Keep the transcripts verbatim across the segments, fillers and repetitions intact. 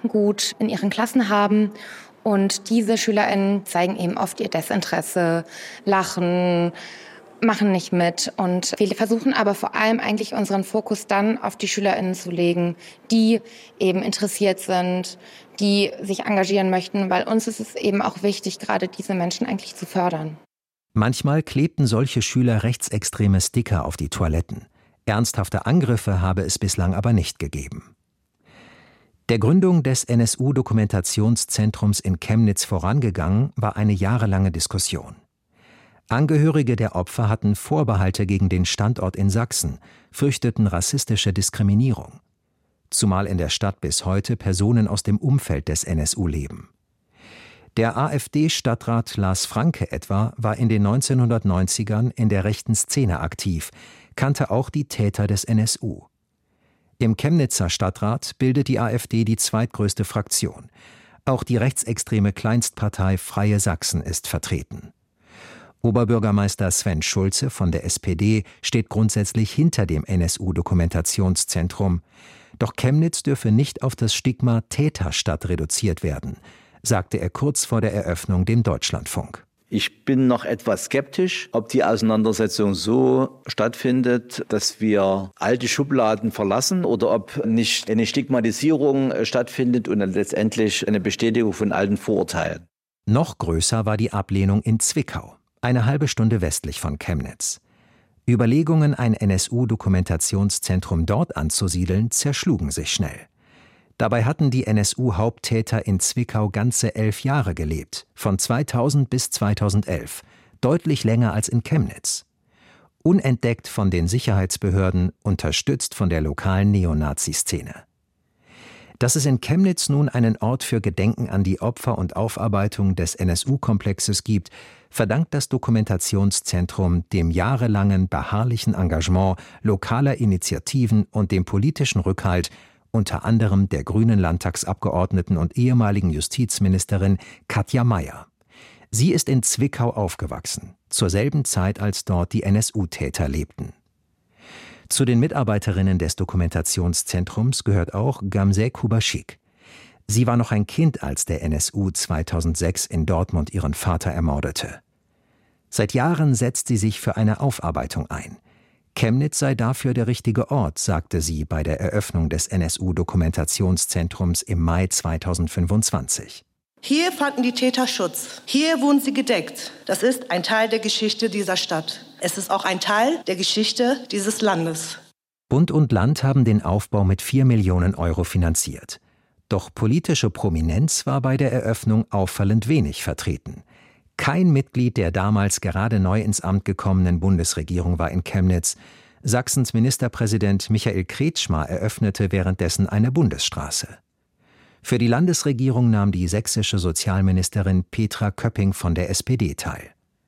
Gedankengut in ihren Klassen haben. Und diese SchülerInnen zeigen eben oft ihr Desinteresse, lachen, machen nicht mit. Und wir versuchen aber vor allem eigentlich unseren Fokus dann auf die SchülerInnen zu legen, die eben interessiert sind, die sich engagieren möchten, weil uns ist es eben auch wichtig, gerade diese Menschen eigentlich zu fördern. Manchmal klebten solche Schüler rechtsextreme Sticker auf die Toiletten. Ernsthafte Angriffe habe es bislang aber nicht gegeben. Der Gründung des N S U-Dokumentationszentrums in Chemnitz vorangegangen war eine jahrelange Diskussion. Angehörige der Opfer hatten Vorbehalte gegen den Standort in Sachsen, fürchteten rassistische Diskriminierung. Zumal in der Stadt bis heute Personen aus dem Umfeld des N S U leben. Der AfD-Stadtrat Lars Franke etwa war in den neunzehnhundertneunzigern in der rechten Szene aktiv, kannte auch die Täter des N S U. Im Chemnitzer Stadtrat bildet die AfD die zweitgrößte Fraktion. Auch die rechtsextreme Kleinstpartei Freie Sachsen ist vertreten. Oberbürgermeister Sven Schulze von der S P D steht grundsätzlich hinter dem N S U-Dokumentationszentrum. Doch Chemnitz dürfe nicht auf das Stigma Täterstadt reduziert werden, sagte er kurz vor der Eröffnung dem Deutschlandfunk. Ich bin noch etwas skeptisch, ob die Auseinandersetzung so stattfindet, dass wir alte Schubladen verlassen oder ob nicht eine Stigmatisierung stattfindet und dann letztendlich eine Bestätigung von alten Vorurteilen. Noch größer war die Ablehnung in Zwickau, eine halbe Stunde westlich von Chemnitz. Überlegungen, ein N S U-Dokumentationszentrum dort anzusiedeln, zerschlugen sich schnell. Dabei hatten die N S U-Haupttäter in Zwickau ganze elf Jahre gelebt, von zweitausend bis zweitausendelf, deutlich länger als in Chemnitz. Unentdeckt von den Sicherheitsbehörden, unterstützt von der lokalen Neonazi-Szene. Dass es in Chemnitz nun einen Ort für Gedenken an die Opfer und Aufarbeitung des N S U-Komplexes gibt, verdankt das Dokumentationszentrum dem jahrelangen beharrlichen Engagement lokaler Initiativen und dem politischen Rückhalt unter anderem der grünen Landtagsabgeordneten und ehemaligen Justizministerin Katja Mayer. Sie ist in Zwickau aufgewachsen, zur selben Zeit, als dort die N S U-Täter lebten. Zu den Mitarbeiterinnen des Dokumentationszentrums gehört auch Gamze Kubashik. Sie war noch ein Kind, als der N S U zweitausendsechs in Dortmund ihren Vater ermordete. Seit Jahren setzt sie sich für eine Aufarbeitung ein. Chemnitz sei dafür der richtige Ort, sagte sie bei der Eröffnung des N S U-Dokumentationszentrums im Mai zweitausendfünfundzwanzig. Hier fanden die Täter Schutz. Hier wurden sie gedeckt. Das ist ein Teil der Geschichte dieser Stadt. Es ist auch ein Teil der Geschichte dieses Landes. Bund und Land haben den Aufbau mit vier Millionen Euro finanziert. Doch politische Prominenz war bei der Eröffnung auffallend wenig vertreten. Kein Mitglied der damals gerade neu ins Amt gekommenen Bundesregierung war in Chemnitz. Sachsens Ministerpräsident Michael Kretschmer eröffnete währenddessen eine Bundesstraße. Für die Landesregierung nahm die sächsische Sozialministerin Petra Köpping von der S P D teil.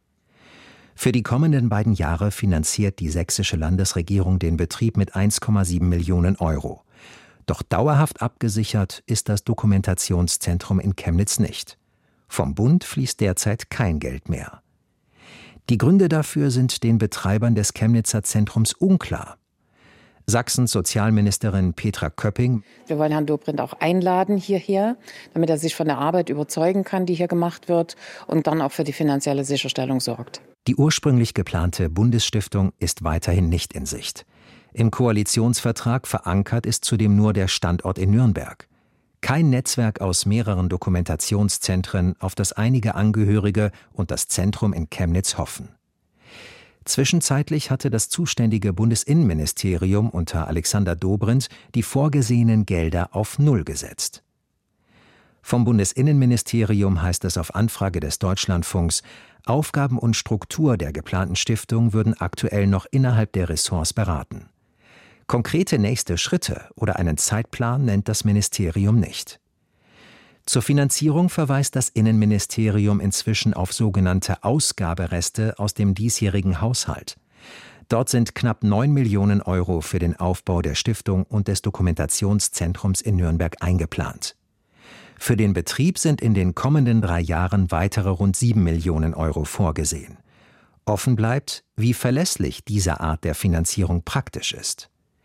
Für die kommenden beiden Jahre finanziert die sächsische Landesregierung den Betrieb mit eins Komma sieben Millionen Euro. Doch dauerhaft abgesichert ist das Dokumentationszentrum in Chemnitz nicht. Vom Bund fließt derzeit kein Geld mehr. Die Gründe dafür sind den Betreibern des Chemnitzer Zentrums unklar. Sachsens Sozialministerin Petra Köpping: Wir wollen Herrn Dobrindt auch einladen hierher, damit er sich von der Arbeit überzeugen kann, die hier gemacht wird, und dann auch für die finanzielle Sicherstellung sorgt. Die ursprünglich geplante Bundesstiftung ist weiterhin nicht in Sicht. Im Koalitionsvertrag verankert ist zudem nur der Standort in Nürnberg. Kein Netzwerk aus mehreren Dokumentationszentren, auf das einige Angehörige und das Zentrum in Chemnitz hoffen. Zwischenzeitlich hatte das zuständige Bundesinnenministerium unter Alexander Dobrindt die vorgesehenen Gelder auf Null gesetzt. Vom Bundesinnenministerium heißt es auf Anfrage des Deutschlandfunks, Aufgaben und Struktur der geplanten Stiftung würden aktuell noch innerhalb der Ressorts beraten. Konkrete nächste Schritte oder einen Zeitplan nennt das Ministerium nicht. Zur Finanzierung verweist das Innenministerium inzwischen auf sogenannte Ausgabereste aus dem diesjährigen Haushalt. Dort sind knapp neun Millionen Euro für den Aufbau der Stiftung und des Dokumentationszentrums in Nürnberg eingeplant. Für den Betrieb sind in den kommenden drei Jahren weitere rund sieben Millionen Euro vorgesehen. Offen bleibt, wie verlässlich diese Art der Finanzierung praktisch ist.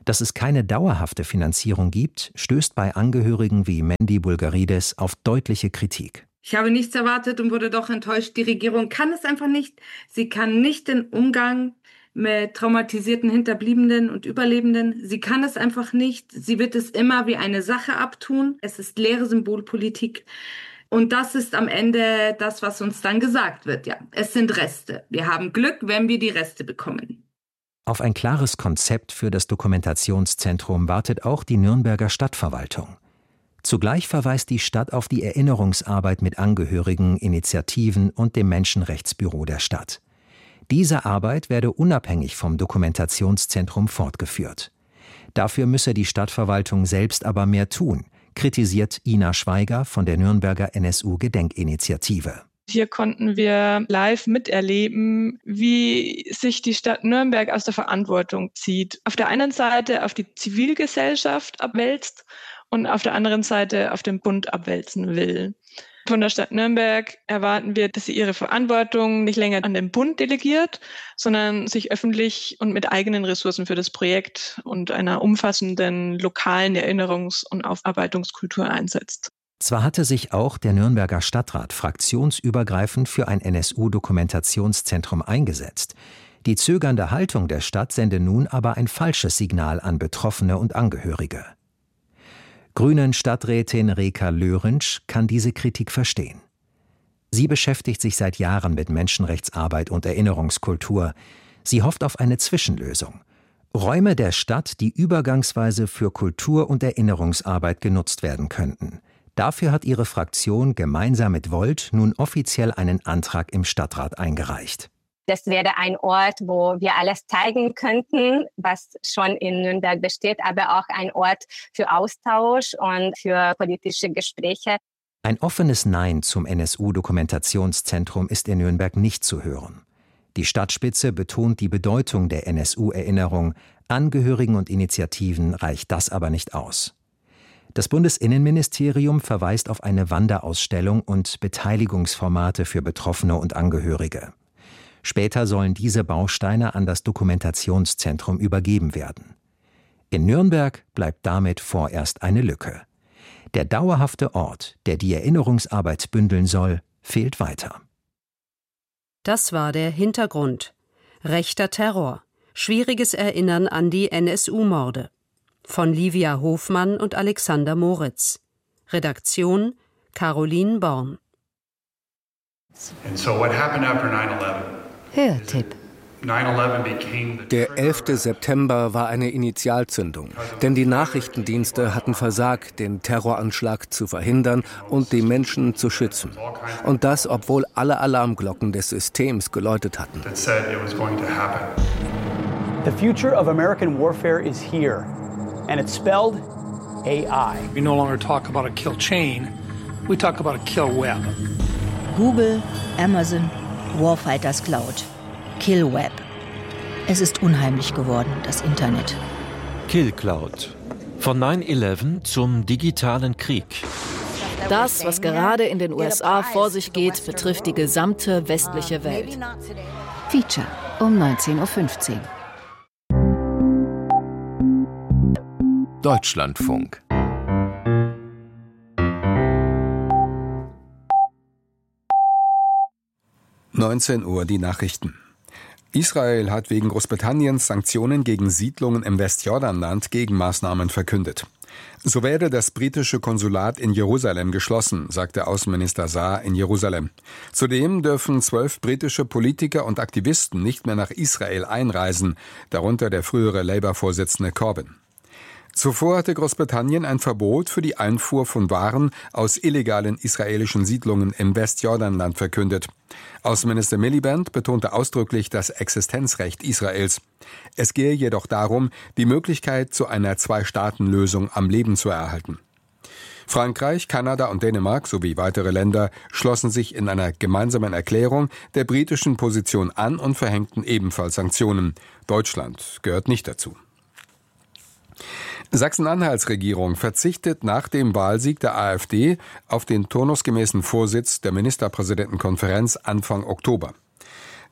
Dass es keine dauerhafte Finanzierung gibt, stößt bei Angehörigen wie Mandy Bulgarides auf deutliche Kritik. Ich habe nichts erwartet und wurde doch enttäuscht. Die Regierung kann es einfach nicht. Sie kann nicht den Umgang mit traumatisierten Hinterbliebenen und Überlebenden. Sie kann es einfach nicht. Sie wird es immer wie eine Sache abtun. Es ist leere Symbolpolitik. Und das ist am Ende das, was uns dann gesagt wird. Ja, es sind Reste. Wir haben Glück, wenn wir die Reste bekommen. Auf ein klares Konzept für das Dokumentationszentrum wartet auch die Nürnberger Stadtverwaltung. Zugleich verweist die Stadt auf die Erinnerungsarbeit mit Angehörigen, Initiativen und dem Menschenrechtsbüro der Stadt. Diese Arbeit werde unabhängig vom Dokumentationszentrum fortgeführt. Dafür müsse die Stadtverwaltung selbst aber mehr tun, kritisiert Ina Schweiger von der Nürnberger N S U-Gedenkinitiative. Hier konnten wir live miterleben, wie sich die Stadt Nürnberg aus der Verantwortung zieht. Auf der einen Seite auf die Zivilgesellschaft abwälzt und auf der anderen Seite auf den Bund abwälzen will. Von der Stadt Nürnberg erwarten wir, dass sie ihre Verantwortung nicht länger an den Bund delegiert, sondern sich öffentlich und mit eigenen Ressourcen für das Projekt und einer umfassenden lokalen Erinnerungs- und Aufarbeitungskultur einsetzt. Zwar hatte sich auch der Nürnberger Stadtrat fraktionsübergreifend für ein N S U-Dokumentationszentrum eingesetzt. Die zögernde Haltung der Stadt sende nun aber ein falsches Signal an Betroffene und Angehörige. Grünen-Stadträtin Reka Löhrensch kann diese Kritik verstehen. Sie beschäftigt sich seit Jahren mit Menschenrechtsarbeit und Erinnerungskultur. Sie hofft auf eine Zwischenlösung. Räume der Stadt, die übergangsweise für Kultur- und Erinnerungsarbeit genutzt werden könnten. Dafür hat ihre Fraktion gemeinsam mit Volt nun offiziell einen Antrag im Stadtrat eingereicht. Das wäre ein Ort, wo wir alles zeigen könnten, was schon in Nürnberg besteht, aber auch ein Ort für Austausch und für politische Gespräche. Ein offenes Nein zum N S U-Dokumentationszentrum ist in Nürnberg nicht zu hören. Die Stadtspitze betont die Bedeutung der N S U-Erinnerung. Angehörigen und Initiativen reicht das aber nicht aus. Das Bundesinnenministerium verweist auf eine Wanderausstellung und Beteiligungsformate für Betroffene und Angehörige. Später sollen diese Bausteine an das Dokumentationszentrum übergeben werden. In Nürnberg bleibt damit vorerst eine Lücke. Der dauerhafte Ort, der die Erinnerungsarbeit bündeln soll, fehlt weiter. Das war der Hintergrund. Rechter Terror. Schwieriges Erinnern an die N S U-Morde. Von Livia Hofmann und Alexander Moritz. Redaktion Caroline Born. And so what happened after nine eleven? Hörtipp. Der elfte September war eine Initialzündung, denn die Nachrichtendienste hatten versagt, den Terroranschlag zu verhindern und die Menschen zu schützen. Und das, obwohl alle Alarmglocken des Systems geläutet hatten. The future of American warfare is here, and it's spelled A I. We no longer talk about a kill chain, we talk about a kill web. Google, Amazon, Warfighters Cloud, Kill Web. Es ist unheimlich geworden, das Internet. Kill Cloud. Von neun elf zum digitalen Krieg. Das, was gerade in den U S A vor sich geht, betrifft die gesamte westliche Welt. Feature um neunzehn Uhr fünfzehn. Deutschlandfunk. neunzehn Uhr die Nachrichten. Israel hat wegen Großbritanniens Sanktionen gegen Siedlungen im Westjordanland Gegenmaßnahmen verkündet. So werde das britische Konsulat in Jerusalem geschlossen, sagte Außenminister Saar in Jerusalem. Zudem dürfen zwölf britische Politiker und Aktivisten nicht mehr nach Israel einreisen, darunter der frühere Labour-Vorsitzende Corbyn. Zuvor hatte Großbritannien ein Verbot für die Einfuhr von Waren aus illegalen israelischen Siedlungen im Westjordanland verkündet. Außenminister Miliband betonte ausdrücklich das Existenzrecht Israels. Es gehe jedoch darum, die Möglichkeit zu einer Zwei-Staaten-Lösung am Leben zu erhalten. Frankreich, Kanada und Dänemark sowie weitere Länder schlossen sich in einer gemeinsamen Erklärung der britischen Position an und verhängten ebenfalls Sanktionen. Deutschland gehört nicht dazu. Sachsen-Anhalts Regierung verzichtet nach dem Wahlsieg der AfD auf den turnusgemäßen Vorsitz der Ministerpräsidentenkonferenz Anfang Oktober.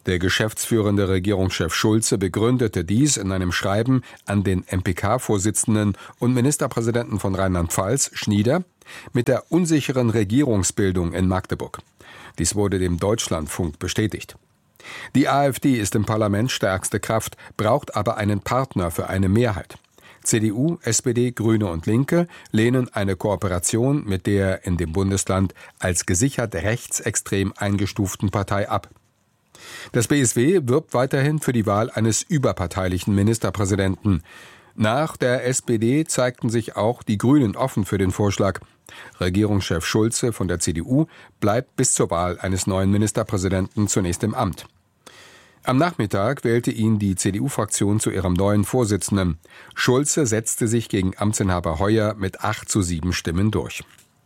Der geschäftsführende Regierungschef Schulze begründete dies in einem Schreiben an den M P K-Vorsitzenden und Ministerpräsidenten von Rheinland-Pfalz, Schnieder, mit der unsicheren Regierungsbildung in Magdeburg. Dies wurde dem Deutschlandfunk bestätigt. Die AfD ist im Parlament stärkste Kraft, braucht aber einen Partner für eine Mehrheit. C D U, S P D, Grüne und Linke lehnen eine Kooperation mit der in dem Bundesland als gesichert rechtsextrem eingestuften Partei ab. Das B S W wirbt weiterhin für die Wahl eines überparteilichen Ministerpräsidenten. Nach der S P D zeigten sich auch die Grünen offen für den Vorschlag. Regierungschef Schulze von der C D U bleibt bis zur Wahl eines neuen Ministerpräsidenten zunächst im Amt. Am Nachmittag wählte ihn die C D U-Fraktion zu ihrem neuen Vorsitzenden. Schulze setzte sich gegen Amtsinhaber Heuer mit acht zu sieben Stimmen durch.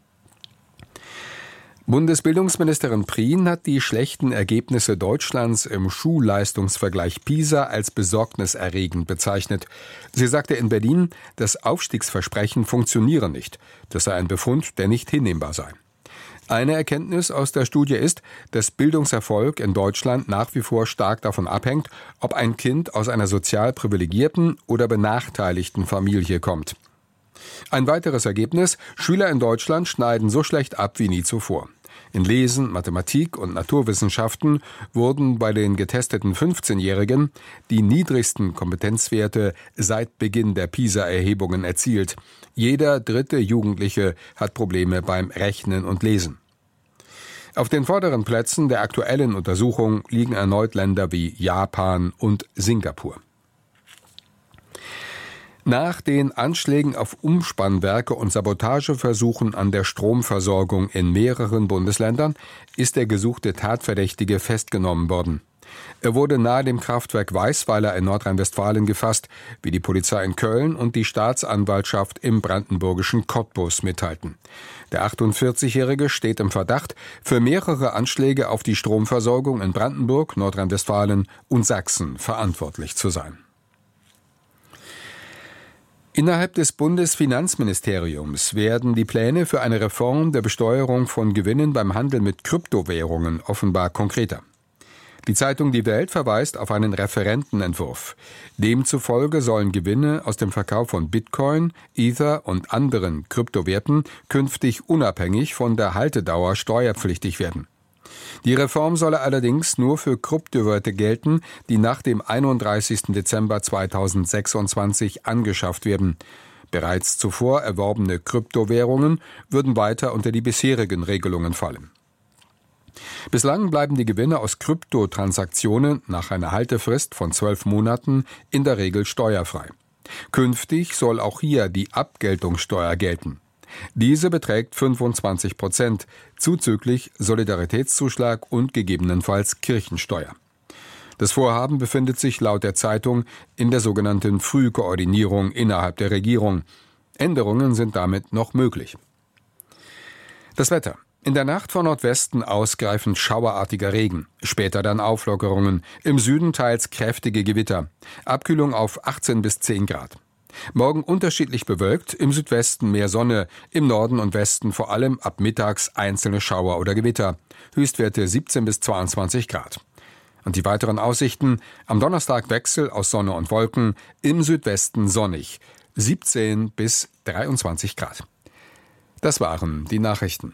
Bundesbildungsministerin Prien hat die schlechten Ergebnisse Deutschlands im Schulleistungsvergleich PISA als besorgniserregend bezeichnet. Sie sagte in Berlin, das Aufstiegsversprechen funktioniere nicht. Das sei ein Befund, der nicht hinnehmbar sei. Eine Erkenntnis aus der Studie ist, dass Bildungserfolg in Deutschland nach wie vor stark davon abhängt, ob ein Kind aus einer sozial privilegierten oder benachteiligten Familie kommt. Ein weiteres Ergebnis: Schüler in Deutschland schneiden so schlecht ab wie nie zuvor. In Lesen, Mathematik und Naturwissenschaften wurden bei den getesteten fünfzehnjährigen die niedrigsten Kompetenzwerte seit Beginn der PISA-Erhebungen erzielt. Jeder dritte Jugendliche hat Probleme beim Rechnen und Lesen. Auf den vorderen Plätzen der aktuellen Untersuchung liegen erneut Länder wie Japan und Singapur. Nach den Anschlägen auf Umspannwerke und Sabotageversuchen an der Stromversorgung in mehreren Bundesländern ist der gesuchte Tatverdächtige festgenommen worden. Er wurde nahe dem Kraftwerk Weißweiler in Nordrhein-Westfalen gefasst, wie die Polizei in Köln und die Staatsanwaltschaft im brandenburgischen Cottbus mitteilten. Der achtundvierzigjährige steht im Verdacht, für mehrere Anschläge auf die Stromversorgung in Brandenburg, Nordrhein-Westfalen und Sachsen verantwortlich zu sein. Innerhalb des Bundesfinanzministeriums werden die Pläne für eine Reform der Besteuerung von Gewinnen beim Handel mit Kryptowährungen offenbar konkreter. Die Zeitung Die Welt verweist auf einen Referentenentwurf. Demzufolge sollen Gewinne aus dem Verkauf von Bitcoin, Ether und anderen Kryptowerten künftig unabhängig von der Haltedauer steuerpflichtig werden. Die Reform solle allerdings nur für Kryptowerte gelten, die nach dem einunddreißigsten Dezember zweitausendsechsundzwanzig angeschafft werden. Bereits zuvor erworbene Kryptowährungen würden weiter unter die bisherigen Regelungen fallen. Bislang bleiben die Gewinne aus Kryptotransaktionen nach einer Haltefrist von zwölf Monaten in der Regel steuerfrei. Künftig soll auch hier die Abgeltungssteuer gelten. Diese beträgt fünfundzwanzig Prozent, zuzüglich Solidaritätszuschlag und gegebenenfalls Kirchensteuer. Das Vorhaben befindet sich laut der Zeitung in der sogenannten Frühkoordinierung innerhalb der Regierung. Änderungen sind damit noch möglich. Das Wetter. In der Nacht von Nordwesten ausgreifend schauerartiger Regen, später dann Auflockerungen, im Süden teils kräftige Gewitter, Abkühlung auf achtzehn bis zehn Grad. Morgen unterschiedlich bewölkt, im Südwesten mehr Sonne, im Norden und Westen vor allem ab mittags einzelne Schauer oder Gewitter, Höchstwerte siebzehn bis zweiundzwanzig Grad. Und die weiteren Aussichten: am Donnerstag Wechsel aus Sonne und Wolken, im Südwesten sonnig, siebzehn bis dreiundzwanzig Grad. Das waren die Nachrichten.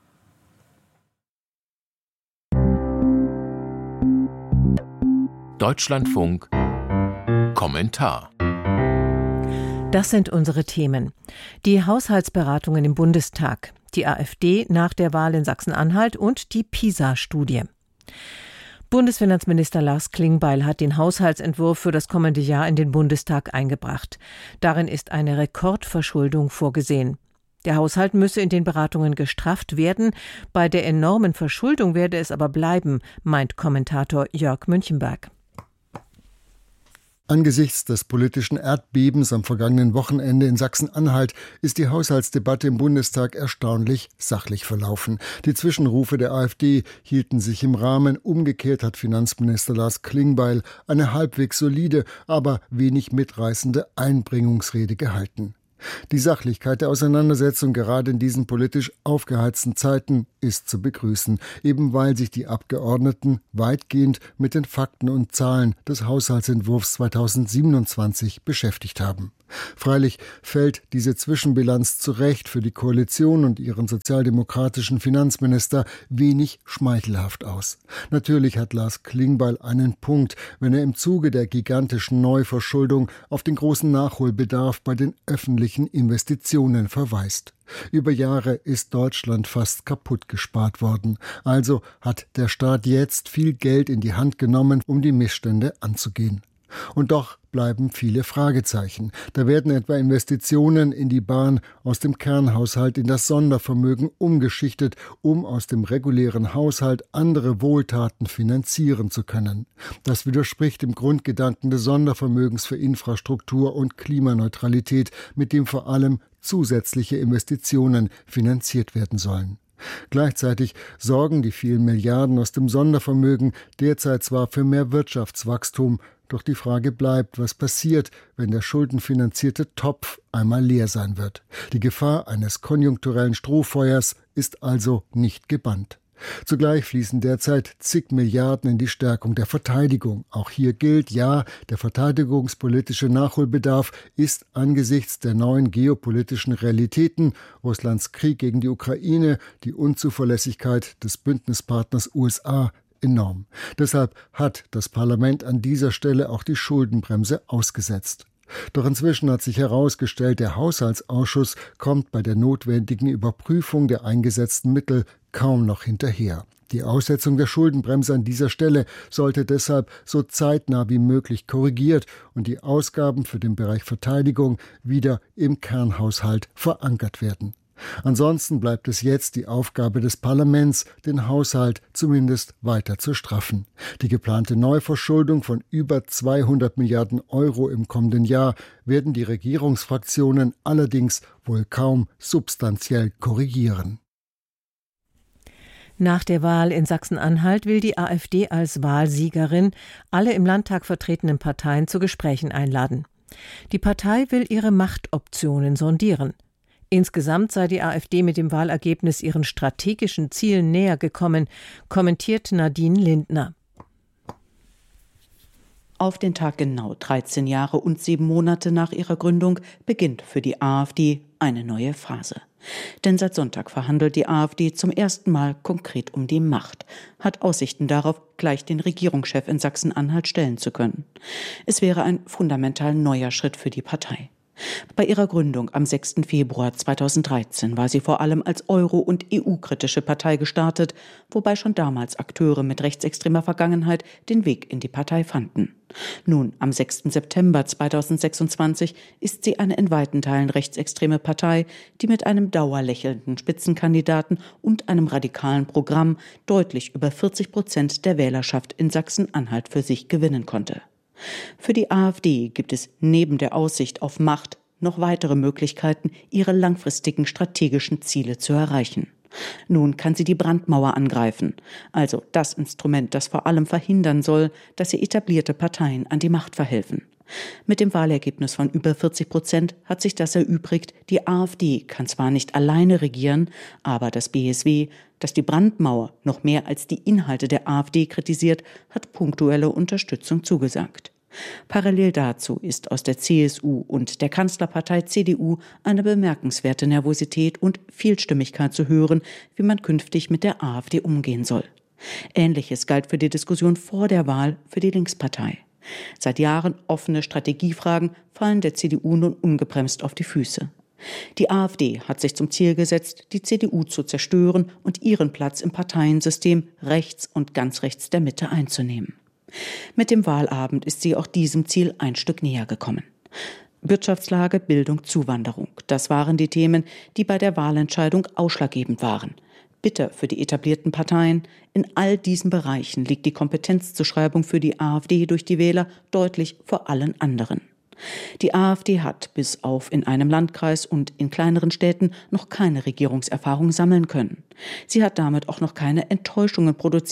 Deutschlandfunk Kommentar. Das sind unsere Themen. Die Haushaltsberatungen im Bundestag, die AfD nach der Wahl in Sachsen-Anhalt und die PISA-Studie. Bundesfinanzminister Lars Klingbeil hat den Haushaltsentwurf für das kommende Jahr in den Bundestag eingebracht. Darin ist eine Rekordverschuldung vorgesehen. Der Haushalt müsse in den Beratungen gestrafft werden. Bei der enormen Verschuldung werde es aber bleiben, meint Kommentator Jörg Münchenberg. Angesichts des politischen Erdbebens am vergangenen Wochenende in Sachsen-Anhalt ist die Haushaltsdebatte im Bundestag erstaunlich sachlich verlaufen. Die Zwischenrufe der AfD hielten sich im Rahmen. Umgekehrt hat Finanzminister Lars Klingbeil eine halbwegs solide, aber wenig mitreißende Einbringungsrede gehalten. Die Sachlichkeit der Auseinandersetzung gerade in diesen politisch aufgeheizten Zeiten ist zu begrüßen, eben weil sich die Abgeordneten weitgehend mit den Fakten und Zahlen des Haushaltsentwurfs zweitausendsiebenundzwanzig beschäftigt haben. Freilich fällt diese Zwischenbilanz zu Recht für die Koalition und ihren sozialdemokratischen Finanzminister wenig schmeichelhaft aus. Natürlich hat Lars Klingbeil einen Punkt, wenn er im Zuge der gigantischen Neuverschuldung auf den großen Nachholbedarf bei den öffentlichen Investitionen verweist. Über Jahre ist Deutschland fast kaputt gespart worden. Also hat der Staat jetzt viel Geld in die Hand genommen, um die Missstände anzugehen. Und doch bleiben viele Fragezeichen. Da werden etwa Investitionen in die Bahn aus dem Kernhaushalt in das Sondervermögen umgeschichtet, um aus dem regulären Haushalt andere Wohltaten finanzieren zu können. Das widerspricht dem Grundgedanken des Sondervermögens für Infrastruktur und Klimaneutralität, mit dem vor allem zusätzliche Investitionen finanziert werden sollen. Gleichzeitig sorgen die vielen Milliarden aus dem Sondervermögen derzeit zwar für mehr Wirtschaftswachstum, doch die Frage bleibt, was passiert, wenn der schuldenfinanzierte Topf einmal leer sein wird. Die Gefahr eines konjunkturellen Strohfeuers ist also nicht gebannt. Zugleich fließen derzeit zig Milliarden in die Stärkung der Verteidigung. Auch hier gilt, ja, der verteidigungspolitische Nachholbedarf ist angesichts der neuen geopolitischen Realitäten, Russlands Krieg gegen die Ukraine, die Unzuverlässigkeit des Bündnispartners U S A, enorm. Deshalb hat das Parlament an dieser Stelle auch die Schuldenbremse ausgesetzt. Doch inzwischen hat sich herausgestellt, der Haushaltsausschuss kommt bei der notwendigen Überprüfung der eingesetzten Mittel kaum noch hinterher. Die Aussetzung der Schuldenbremse an dieser Stelle sollte deshalb so zeitnah wie möglich korrigiert und die Ausgaben für den Bereich Verteidigung wieder im Kernhaushalt verankert werden. Ansonsten bleibt es jetzt die Aufgabe des Parlaments, den Haushalt zumindest weiter zu straffen. Die geplante Neuverschuldung von über zweihundert Milliarden Euro im kommenden Jahr werden die Regierungsfraktionen allerdings wohl kaum substanziell korrigieren. Nach der Wahl in Sachsen-Anhalt will die AfD als Wahlsiegerin alle im Landtag vertretenen Parteien zu Gesprächen einladen. Die Partei will ihre Machtoptionen sondieren. Insgesamt sei die AfD mit dem Wahlergebnis ihren strategischen Zielen näher gekommen, kommentiert Nadine Lindner. Auf den Tag genau dreizehn Jahre und sieben Monate nach ihrer Gründung beginnt für die AfD eine neue Phase. Denn seit Sonntag verhandelt die AfD zum ersten Mal konkret um die Macht, hat Aussichten darauf, gleich den Regierungschef in Sachsen-Anhalt stellen zu können. Es wäre ein fundamental neuer Schritt für die Partei. Bei ihrer Gründung am sechsten Februar zweitausenddreizehn war sie vor allem als euro- und E U-kritische Partei gestartet, wobei schon damals Akteure mit rechtsextremer Vergangenheit den Weg in die Partei fanden. Nun, am sechsten September zweitausendsechsundzwanzig ist sie eine in weiten Teilen rechtsextreme Partei, die mit einem dauerlächelnden Spitzenkandidaten und einem radikalen Programm deutlich über vierzig Prozent der Wählerschaft in Sachsen-Anhalt für sich gewinnen konnte. Für die AfD gibt es neben der Aussicht auf Macht noch weitere Möglichkeiten, ihre langfristigen strategischen Ziele zu erreichen. Nun kann sie die Brandmauer angreifen, also das Instrument, das vor allem verhindern soll, dass sie etablierte Parteien an die Macht verhelfen. Mit dem Wahlergebnis von über vierzig Prozent hat sich das erübrigt, die AfD kann zwar nicht alleine regieren, aber das B S W, das die Brandmauer noch mehr als die Inhalte der AfD kritisiert, hat punktuelle Unterstützung zugesagt. Parallel dazu ist aus der C S U und der Kanzlerpartei C D U eine bemerkenswerte Nervosität und Vielstimmigkeit zu hören, wie man künftig mit der AfD umgehen soll. Ähnliches galt für die Diskussion vor der Wahl für die Linkspartei. Seit Jahren offene Strategiefragen fallen der C D U nun ungebremst auf die Füße. Die AfD hat sich zum Ziel gesetzt, die C D U zu zerstören und ihren Platz im Parteiensystem rechts und ganz rechts der Mitte einzunehmen. Mit dem Wahlabend ist sie auch diesem Ziel ein Stück näher gekommen. Wirtschaftslage, Bildung, Zuwanderung. Das waren die Themen, die bei der Wahlentscheidung ausschlaggebend waren. Bitter für die etablierten Parteien. In all diesen Bereichen liegt die Kompetenzzuschreibung für die AfD durch die Wähler deutlich vor allen anderen. Die AfD hat bis auf in einem Landkreis und in kleineren Städten noch keine Regierungserfahrung sammeln können. Sie hat damit auch noch keine Enttäuschungen produziert,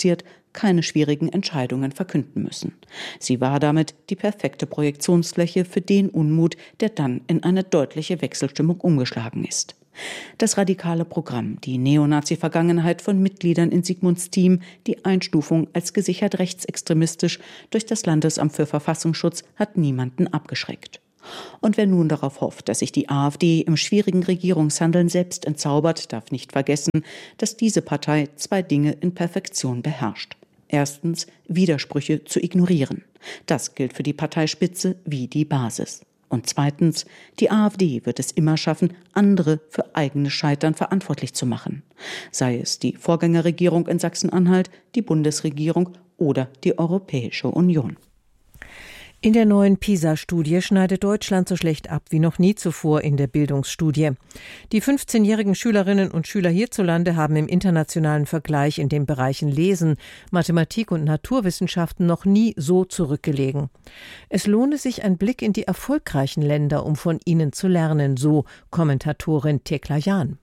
keine schwierigen Entscheidungen verkünden müssen. Sie war damit die perfekte Projektionsfläche für den Unmut, der dann in eine deutliche Wechselstimmung umgeschlagen ist. Das radikale Programm, die Neonazi-Vergangenheit von Mitgliedern in Sigmunds Team, die Einstufung als gesichert rechtsextremistisch durch das Landesamt für Verfassungsschutz hat niemanden abgeschreckt. Und wer nun darauf hofft, dass sich die AfD im schwierigen Regierungshandeln selbst entzaubert, darf nicht vergessen, dass diese Partei zwei Dinge in Perfektion beherrscht. Erstens, Widersprüche zu ignorieren. Das gilt für die Parteispitze wie die Basis. Und zweitens, die AfD wird es immer schaffen, andere für eigenes Scheitern verantwortlich zu machen. Sei es die Vorgängerregierung in Sachsen-Anhalt, die Bundesregierung oder die Europäische Union. In der neuen PISA-Studie schneidet Deutschland so schlecht ab wie noch nie zuvor in der Bildungsstudie. Die fünfzehnjährigen Schülerinnen und Schüler hierzulande haben im internationalen Vergleich in den Bereichen Lesen, Mathematik und Naturwissenschaften noch nie so zurückgelegen. Es lohne sich ein Blick in die erfolgreichen Länder, um von ihnen zu lernen, so Kommentatorin Thekla Jahn.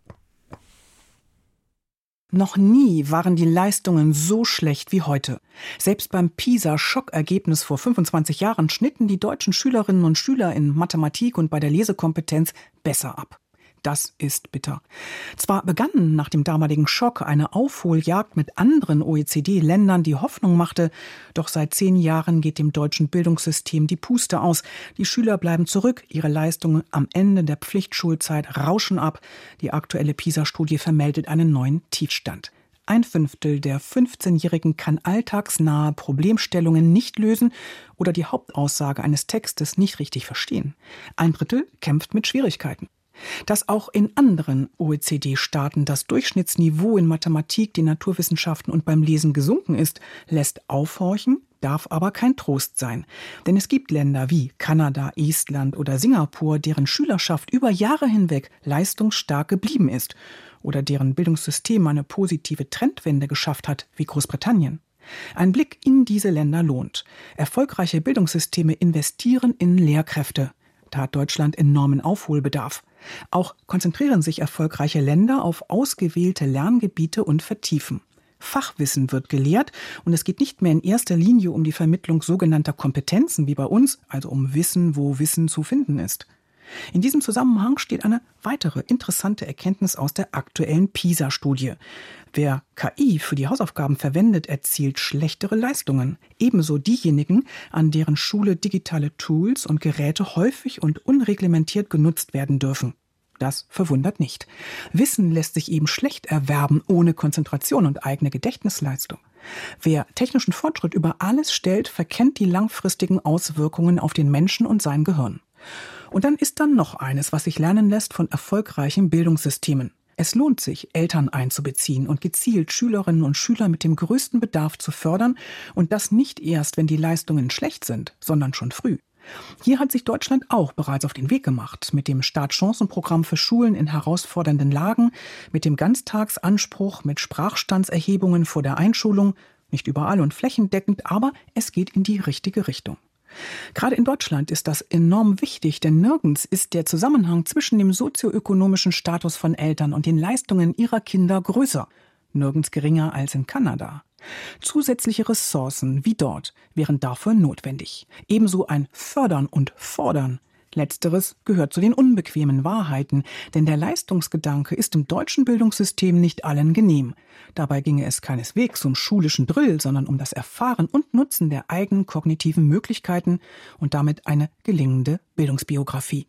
Noch nie waren die Leistungen so schlecht wie heute. Selbst beim PISA-Schockergebnis vor fünfundzwanzig Jahren schnitten die deutschen Schülerinnen und Schüler in Mathematik und bei der Lesekompetenz besser ab. Das ist bitter. Zwar begann nach dem damaligen Schock eine Aufholjagd mit anderen O E C D-Ländern, die Hoffnung machte, doch seit zehn Jahren geht dem deutschen Bildungssystem die Puste aus. Die Schüler bleiben zurück, ihre Leistungen am Ende der Pflichtschulzeit rauschen ab. Die aktuelle PISA-Studie vermeldet einen neuen Tiefstand. Ein Fünftel der fünfzehnjährigen kann alltagsnahe Problemstellungen nicht lösen oder die Hauptaussage eines Textes nicht richtig verstehen. Ein Drittel kämpft mit Schwierigkeiten. Dass auch in anderen O E C D-Staaten das Durchschnittsniveau in Mathematik, den Naturwissenschaften und beim Lesen gesunken ist, lässt aufhorchen, darf aber kein Trost sein. Denn es gibt Länder wie Kanada, Estland oder Singapur, deren Schülerschaft über Jahre hinweg leistungsstark geblieben ist oder deren Bildungssystem eine positive Trendwende geschafft hat, wie Großbritannien. Ein Blick in diese Länder lohnt. Erfolgreiche Bildungssysteme investieren in Lehrkräfte. Da hat Deutschland enormen Aufholbedarf. Auch konzentrieren sich erfolgreiche Länder auf ausgewählte Lerngebiete und vertiefen. Fachwissen wird gelehrt und es geht nicht mehr in erster Linie um die Vermittlung sogenannter Kompetenzen wie bei uns, also um Wissen, wo Wissen zu finden ist. In diesem Zusammenhang steht eine weitere interessante Erkenntnis aus der aktuellen PISA-Studie. Wer K I für die Hausaufgaben verwendet, erzielt schlechtere Leistungen. Ebenso diejenigen, an deren Schule digitale Tools und Geräte häufig und unreglementiert genutzt werden dürfen. Das verwundert nicht. Wissen lässt sich eben schlecht erwerben ohne Konzentration und eigene Gedächtnisleistung. Wer technischen Fortschritt über alles stellt, verkennt die langfristigen Auswirkungen auf den Menschen und sein Gehirn. Und dann ist dann noch eines, was sich lernen lässt von erfolgreichen Bildungssystemen. Es lohnt sich, Eltern einzubeziehen und gezielt Schülerinnen und Schüler mit dem größten Bedarf zu fördern und das nicht erst, wenn die Leistungen schlecht sind, sondern schon früh. Hier hat sich Deutschland auch bereits auf den Weg gemacht, mit dem Startchancenprogramm für Schulen in herausfordernden Lagen, mit dem Ganztagsanspruch, mit Sprachstandserhebungen vor der Einschulung, nicht überall und flächendeckend, aber es geht in die richtige Richtung. Gerade in Deutschland ist das enorm wichtig, denn nirgends ist der Zusammenhang zwischen dem sozioökonomischen Status von Eltern und den Leistungen ihrer Kinder größer, nirgends geringer als in Kanada. Zusätzliche Ressourcen wie dort wären dafür notwendig. Ebenso ein Fördern und Fordern. Letzteres gehört zu den unbequemen Wahrheiten, denn der Leistungsgedanke ist im deutschen Bildungssystem nicht allen genehm. Dabei ginge es keineswegs um schulischen Drill, sondern um das Erfahren und Nutzen der eigenen kognitiven Möglichkeiten und damit eine gelingende Bildungsbiografie.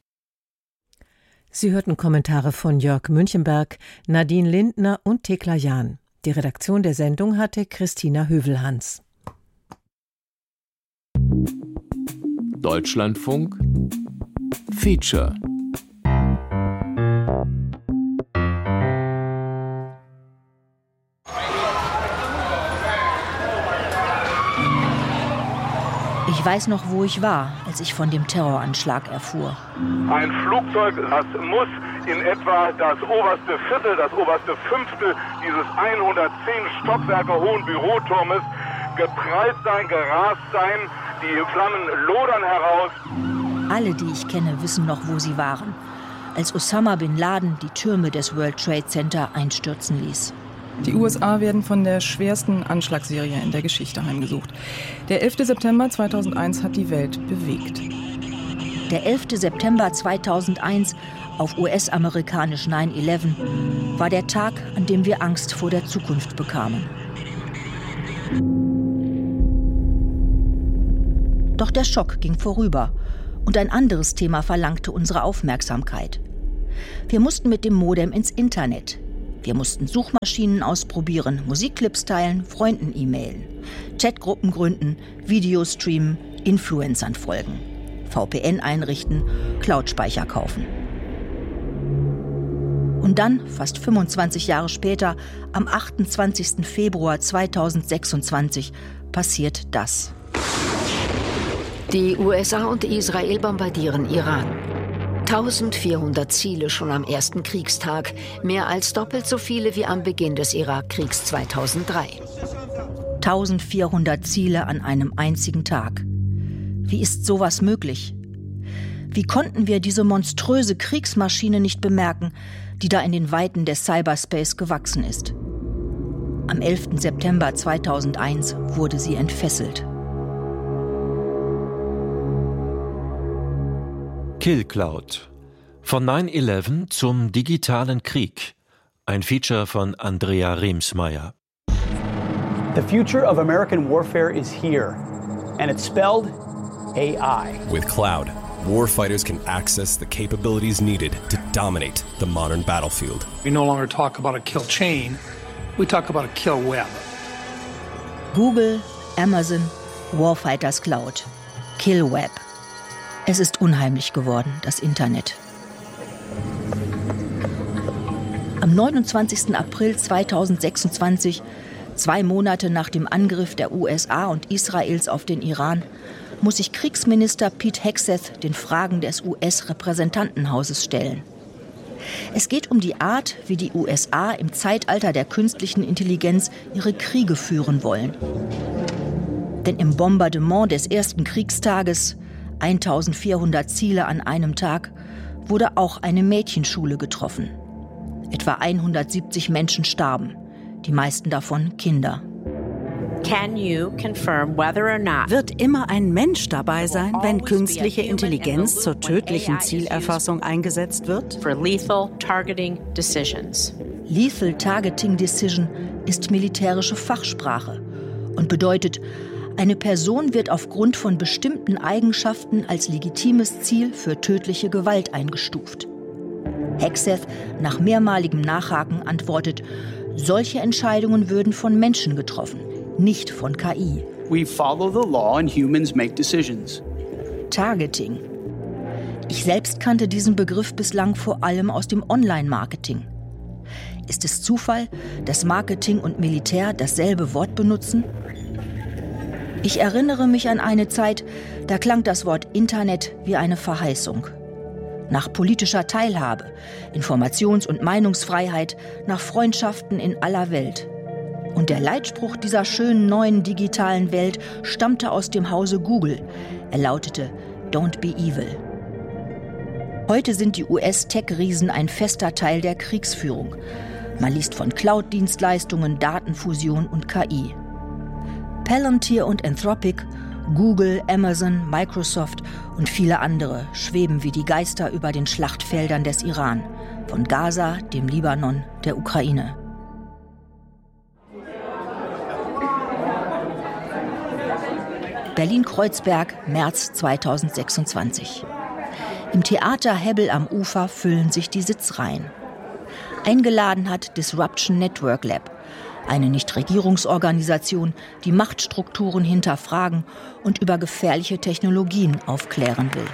Sie hörten Kommentare von Jörg Münchenberg, Nadine Lindner und Thekla Jahn. Die Redaktion der Sendung hatte Christina Hövelhans. Deutschlandfunk Feature. Ich weiß noch, wo ich war, als ich von dem Terroranschlag erfuhr. Ein Flugzeug, das muss in etwa das oberste Viertel, das oberste Fünftel dieses hundertzehn Stockwerke hohen Büroturmes geprallt sein, gerast sein. Die Flammen lodern heraus. Alle, die ich kenne, wissen noch, wo sie waren, als Osama bin Laden die Türme des World Trade Center einstürzen ließ. Die U S A werden von der schwersten Anschlagsserie in der Geschichte heimgesucht. Der elfte September zweitausendeins hat die Welt bewegt. Der elfte September zweitausendeins auf U S-amerikanisch neun elf war der Tag, an dem wir Angst vor der Zukunft bekamen. Doch der Schock ging vorüber und ein anderes Thema verlangte unsere Aufmerksamkeit. Wir mussten mit dem Modem ins Internet. Wir mussten Suchmaschinen ausprobieren, Musikclips teilen, Freunden e-mailen, Chatgruppen gründen, Videos streamen, Influencern folgen, V P N einrichten, Cloud-Speicher kaufen. Und dann, fast fünfundzwanzig Jahre später, am achtundzwanzigsten Februar zweitausendsechsundzwanzig, passiert das. Die U S A und Israel bombardieren Iran. eintausendvierhundert Ziele schon am ersten Kriegstag, mehr als doppelt so viele wie am Beginn des Irakkriegs zweitausenddrei. eintausendvierhundert Ziele an einem einzigen Tag. Wie ist sowas möglich? Wie konnten wir diese monströse Kriegsmaschine nicht bemerken, die da in den Weiten des Cyberspace gewachsen ist? Am elften September zweitausendeins wurde sie entfesselt. Kill Cloud. Von neun elf zum digitalen Krieg. Ein Feature von Andrea Remsmeier. The future of American warfare is here, and it's spelled A I. With cloud, warfighters can access the capabilities needed to dominate the modern battlefield. We no longer talk about a kill chain, we talk about a kill web. Google, Amazon, Warfighters Cloud, Kill Web. Es ist unheimlich geworden, das Internet. Am neunundzwanzigsten April zweitausendsechsundzwanzig, zwei Monate nach dem Angriff der U S A und Israels auf den Iran, muss sich Kriegsminister Pete Hegseth den Fragen des U S-Repräsentantenhauses stellen. Es geht um die Art, wie die U S A im Zeitalter der künstlichen Intelligenz ihre Kriege führen wollen. Denn im Bombardement des ersten Kriegstages, eintausendvierhundert Ziele an einem Tag, wurde auch eine Mädchenschule getroffen. Etwa hundertsiebzig Menschen starben, die meisten davon Kinder. Can you confirm whether or not wird immer ein Mensch dabei sein, wenn künstliche Intelligenz zur tödlichen Zielerfassung eingesetzt wird? For lethal targeting decisions. Lethal Targeting Decision ist militärische Fachsprache und bedeutet, eine Person wird aufgrund von bestimmten Eigenschaften als legitimes Ziel für tödliche Gewalt eingestuft. Hegseth nach mehrmaligem Nachhaken antwortet, solche Entscheidungen würden von Menschen getroffen, nicht von K I. We follow the law and humans make decisions. Targeting. Ich selbst kannte diesen Begriff bislang vor allem aus dem Online-Marketing. Ist es Zufall, dass Marketing und Militär dasselbe Wort benutzen? Ich erinnere mich an eine Zeit, da klang das Wort Internet wie eine Verheißung. Nach politischer Teilhabe, Informations- und Meinungsfreiheit, nach Freundschaften in aller Welt. Und der Leitspruch dieser schönen neuen digitalen Welt stammte aus dem Hause Google. Er lautete Don't be evil. Heute sind die U S-Tech-Riesen ein fester Teil der Kriegsführung. Man liest von Cloud-Dienstleistungen, Datenfusion und K I. Palantir und Anthropic, Google, Amazon, Microsoft und viele andere schweben wie die Geister über den Schlachtfeldern des Iran, von Gaza, dem Libanon, der Ukraine. Berlin-Kreuzberg, März zweitausendsechsundzwanzig. Im Theater Hebbel am Ufer füllen sich die Sitzreihen. Eingeladen hat Disruption Network Lab, eine Nichtregierungsorganisation, die Machtstrukturen hinterfragen und über gefährliche Technologien aufklären will.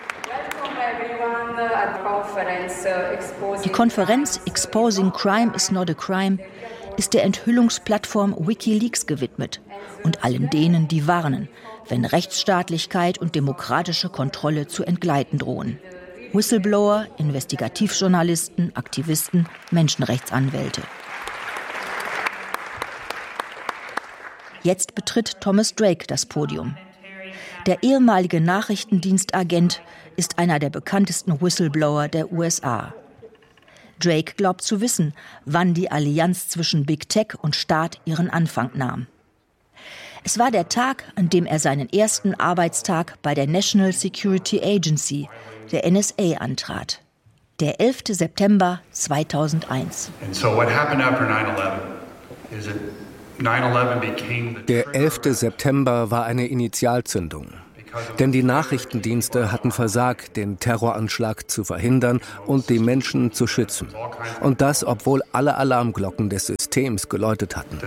Die Konferenz Exposing Crime is not a Crime ist der Enthüllungsplattform WikiLeaks gewidmet und allen denen, die warnen, wenn Rechtsstaatlichkeit und demokratische Kontrolle zu entgleiten drohen. Whistleblower, Investigativjournalisten, Aktivisten, Menschenrechtsanwälte. Jetzt betritt Thomas Drake das Podium. Der ehemalige Nachrichtendienstagent ist einer der bekanntesten Whistleblower der U S A. Drake glaubt zu wissen, wann die Allianz zwischen Big Tech und Staat ihren Anfang nahm. Es war der Tag, an dem er seinen ersten Arbeitstag bei der National Security Agency, der N S A, antrat. Der elfte September zweitausendeins. Der elfte September war eine Initialzündung. Denn die Nachrichtendienste hatten versagt, den Terroranschlag zu verhindern und die Menschen zu schützen. Und das, obwohl alle Alarmglocken des Systems geläutet hatten.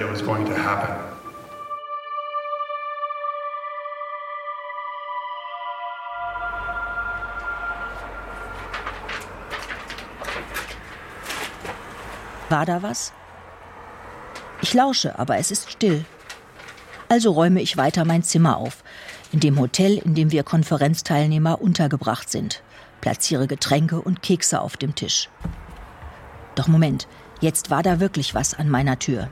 War da was? Ich lausche, aber es ist still. Also räume ich weiter mein Zimmer auf, in dem Hotel, in dem wir Konferenzteilnehmer untergebracht sind, platziere Getränke und Kekse auf dem Tisch. Doch Moment, jetzt war da wirklich was an meiner Tür.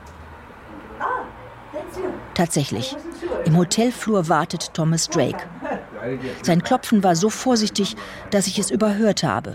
Tatsächlich, im Hotelflur wartet Thomas Drake. Sein Klopfen war so vorsichtig, dass ich es überhört habe.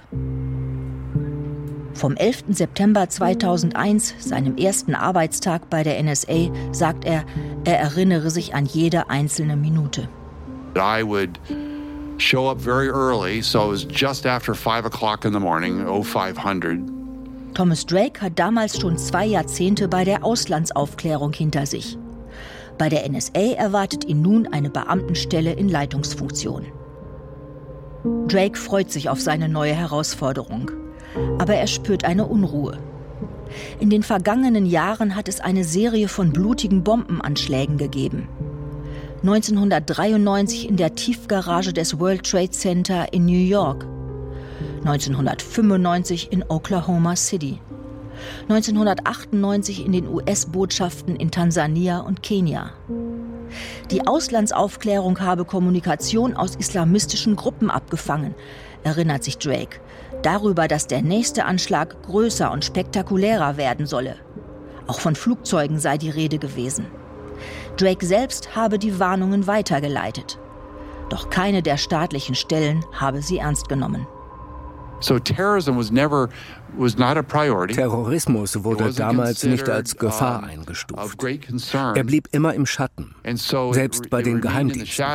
Vom elften September zweitausendeins, seinem ersten Arbeitstag bei der N S A, sagt er, er erinnere sich an jede einzelne Minute. I would show up very early, so it was just after five o'clock in the morning, oh five hundred. Thomas Drake hat damals schon zwei Jahrzehnte bei der Auslandsaufklärung hinter sich. Bei der N S A erwartet ihn nun eine Beamtenstelle in Leitungsfunktion. Drake freut sich auf seine neue Herausforderung. Aber er spürt eine Unruhe. In den vergangenen Jahren hat es eine Serie von blutigen Bombenanschlägen gegeben. neunzehnhundertdreiundneunzig in der Tiefgarage des World Trade Center in New York. neunzehnhundertfünfundneunzig in Oklahoma City. neunzehnhundertachtundneunzig in den U S-Botschaften in Tansania und Kenia. Die Auslandsaufklärung habe Kommunikation aus islamistischen Gruppen abgefangen, erinnert sich Drake. Darüber, dass der nächste Anschlag größer und spektakulärer werden solle. Auch von Flugzeugen sei die Rede gewesen. Drake selbst habe die Warnungen weitergeleitet. Doch keine der staatlichen Stellen habe sie ernst genommen. So terrorism was never was not a priority. Terrorismus wurde damals nicht als Gefahr eingestuft. Er blieb immer im Schatten, selbst bei den Geheimdiensten.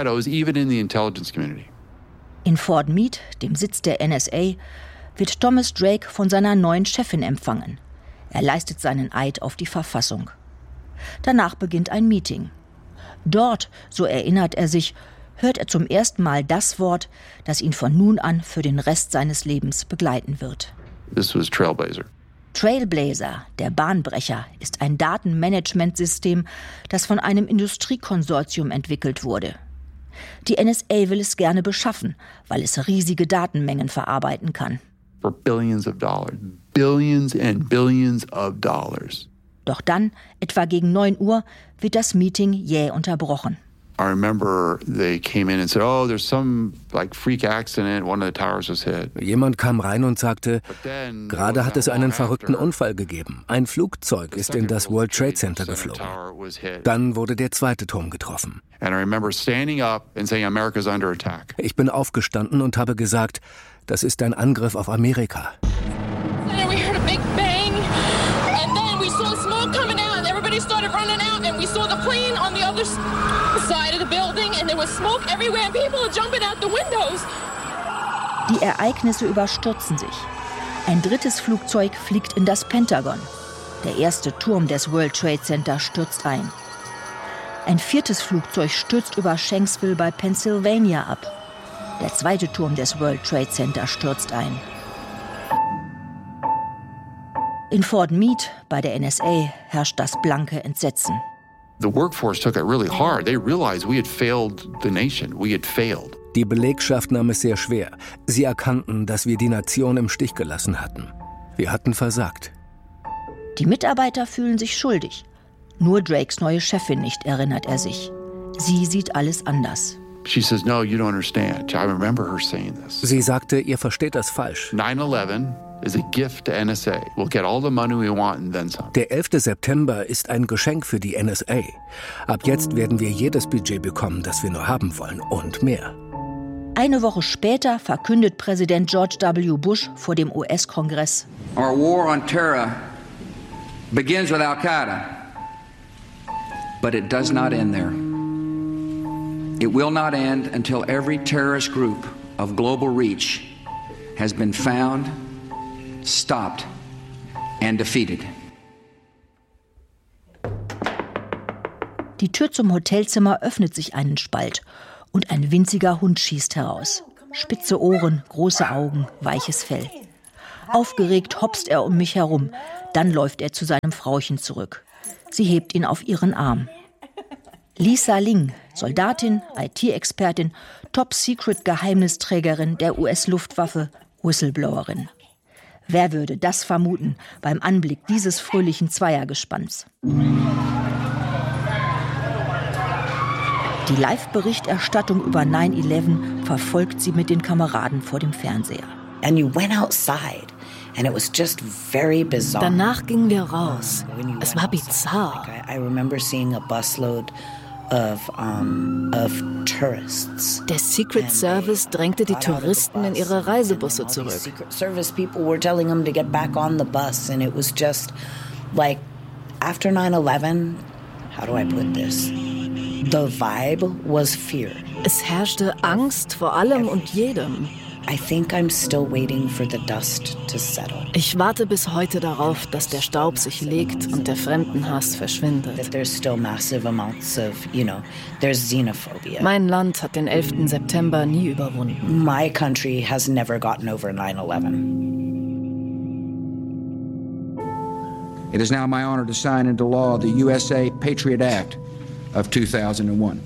In Fort Meade, dem Sitz der N S A, wird Thomas Drake von seiner neuen Chefin empfangen. Er leistet seinen Eid auf die Verfassung. Danach beginnt ein Meeting. Dort, so erinnert er sich, hört er zum ersten Mal das Wort, das ihn von nun an für den Rest seines Lebens begleiten wird. This was Trailblazer. Trailblazer, der Bahnbrecher, ist ein Datenmanagementsystem, das von einem Industriekonsortium entwickelt wurde. Die N S A will es gerne beschaffen, weil es riesige Datenmengen verarbeiten kann. For billions of dollars. Billions and billions of dollars. Doch dann, etwa gegen neun Uhr, wird das Meeting jäh unterbrochen. I remember they came in and said, oh, there's some like freak accident, one of the towers was hit. Jemand kam rein und sagte, gerade hat es einen verrückten Unfall gegeben. Ein Flugzeug ist in das World Trade Center geflogen. Dann wurde der zweite Turm getroffen. And I remember standing up and saying, America's under attack. Ich bin aufgestanden und habe gesagt, das ist ein Angriff auf Amerika. And we heard a big bang, and then we saw smoke coming out, and everybody started running out, and we saw the plane on the other side of the building, and there was smoke everywhere, and people are jumping out the windows. Die Ereignisse überstürzen sich. Ein drittes Flugzeug fliegt in das Pentagon. Der erste Turm des World Trade Center stürzt ein. Ein viertes Flugzeug stürzt über Shanksville bei Pennsylvania ab. Der zweite Turm des World Trade Center stürzt ein. In Fort Meade bei der N S A herrscht das blanke Entsetzen. The workforce took it really hard. They realized we had failed the nation. We had failed. Die Belegschaft nahm es sehr schwer. Sie erkannten, dass wir die Nation im Stich gelassen hatten. Wir hatten versagt. Die Mitarbeiter fühlen sich schuldig. Nur Drakes neue Chefin nicht, erinnert er sich. Sie sieht alles anders. She says, no, you don't understand. I remember her saying this. Sie sagte, ihr versteht das falsch. nine eleven is a gift to N S A. We'll get all the money we want and then some. Der elfte September ist ein Geschenk für die N S A. Ab jetzt werden wir jedes Budget bekommen, das wir nur haben wollen und mehr. Eine Woche später verkündet Präsident George W. Bush vor dem U S-Kongress: Our war on terror begins with Al-Qaeda, but it does not end there. It will not end until every terrorist group of global reach has been found, stopped and defeated. Die Tür zum Hotelzimmer öffnet sich einen Spalt und ein winziger Hund schießt heraus. Spitze Ohren, große Augen, weiches Fell. Aufgeregt hopst er um mich herum. Dann läuft er zu seinem Frauchen zurück. Sie hebt ihn auf ihren Arm. Lisa Ling, Soldatin, I T-Expertin, Top-Secret-Geheimnisträgerin der U S-Luftwaffe, Whistleblowerin. Wer würde das vermuten beim Anblick dieses fröhlichen Zweiergespanns? Die Live-Berichterstattung über nine eleven verfolgt sie mit den Kameraden vor dem Fernseher. And you went outside. And it was just very bizarre. Danach gingen wir raus. Es war bizarr. I remember seeing a busload of um, of tourists. Der Secret Service drängte die Touristen in ihre Reisebusse zurück. Secret Service people were telling them to get back on the bus, and it was just like after nine eleven. How do I put this? The vibe was fear. Es herrschte Angst vor allem und jedem. I think I'm still waiting for the dust to settle. Ich warte bis heute darauf, dass der Staub sich legt und der Fremdenhass verschwindet. That there's still massive amounts of, you know, there's xenophobia. Mein Land hat den elften September nie überwunden. My country has never gotten over nine eleven. It is now my honor to sign into law the U S A Patriot Act of two thousand one.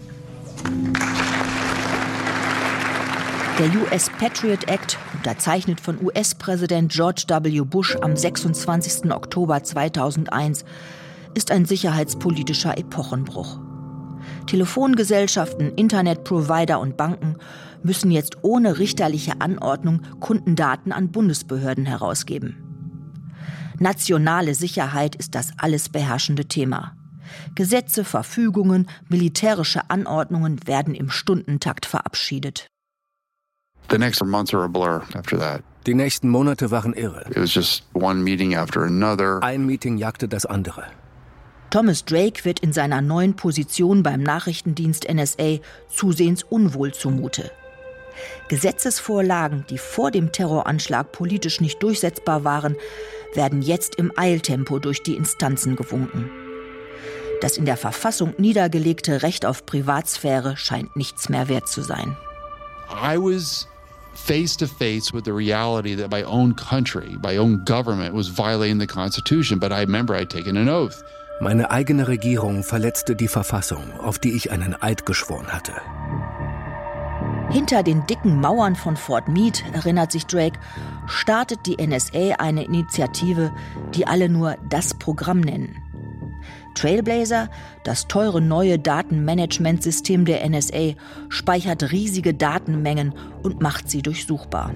Der U S Patriot Act, unterzeichnet von U S-Präsident George W. Bush am sechsundzwanzigsten Oktober zweitausendeins, ist ein sicherheitspolitischer Epochenbruch. Telefongesellschaften, Internetprovider und Banken müssen jetzt ohne richterliche Anordnung Kundendaten an Bundesbehörden herausgeben. Nationale Sicherheit ist das alles beherrschende Thema. Gesetze, Verfügungen, militärische Anordnungen werden im Stundentakt verabschiedet. The next months are a blur after that. Die nächsten Monate waren irre. It was just one meeting after another. Ein Meeting jagte das andere. Thomas Drake wird in seiner neuen Position beim Nachrichtendienst N S A zusehends unwohl zumute. Gesetzesvorlagen, die vor dem Terroranschlag politisch nicht durchsetzbar waren, werden jetzt im Eiltempo durch die Instanzen gewunken. Das in der Verfassung niedergelegte Recht auf Privatsphäre scheint nichts mehr wert zu sein. I was face to face with the reality that my own country, my own government was violating the Constitution, but I remember I'd taken an oath. Meine eigene Regierung verletzte die Verfassung, auf die ich einen Eid geschworen hatte. Hinter den dicken Mauern von Fort Meade, erinnert sich Drake, startet die N S A eine Initiative, die alle nur das Programm nennen. Trailblazer, das teure neue Datenmanagementsystem der N S A, speichert riesige Datenmengen und macht sie durchsuchbar.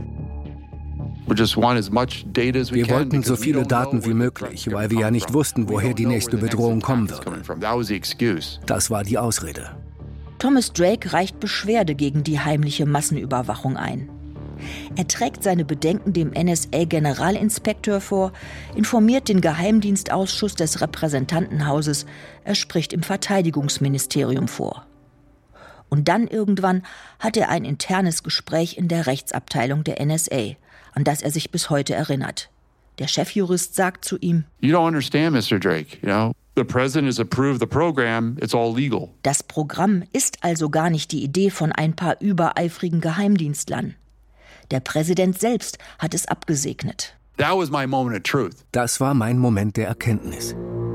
Wir wollten so viele Daten wie möglich, weil wir ja nicht wussten, woher die nächste Bedrohung kommen würde. Das war die Ausrede. Thomas Drake reicht Beschwerde gegen die heimliche Massenüberwachung ein. Er trägt seine Bedenken dem N S A-Generalinspekteur vor, informiert den Geheimdienstausschuss des Repräsentantenhauses, er spricht im Verteidigungsministerium vor. Und dann irgendwann hat er ein internes Gespräch in der Rechtsabteilung der N S A, an das er sich bis heute erinnert. Der Chefjurist sagt zu ihm: You don't understand, Mister Drake, you know. The president has approved the program, it's all legal. Das Programm ist also gar nicht die Idee von ein paar übereifrigen Geheimdienstlern. Der Präsident selbst hat es abgesegnet. That was my moment of truth. Das war mein Moment der Erkenntnis.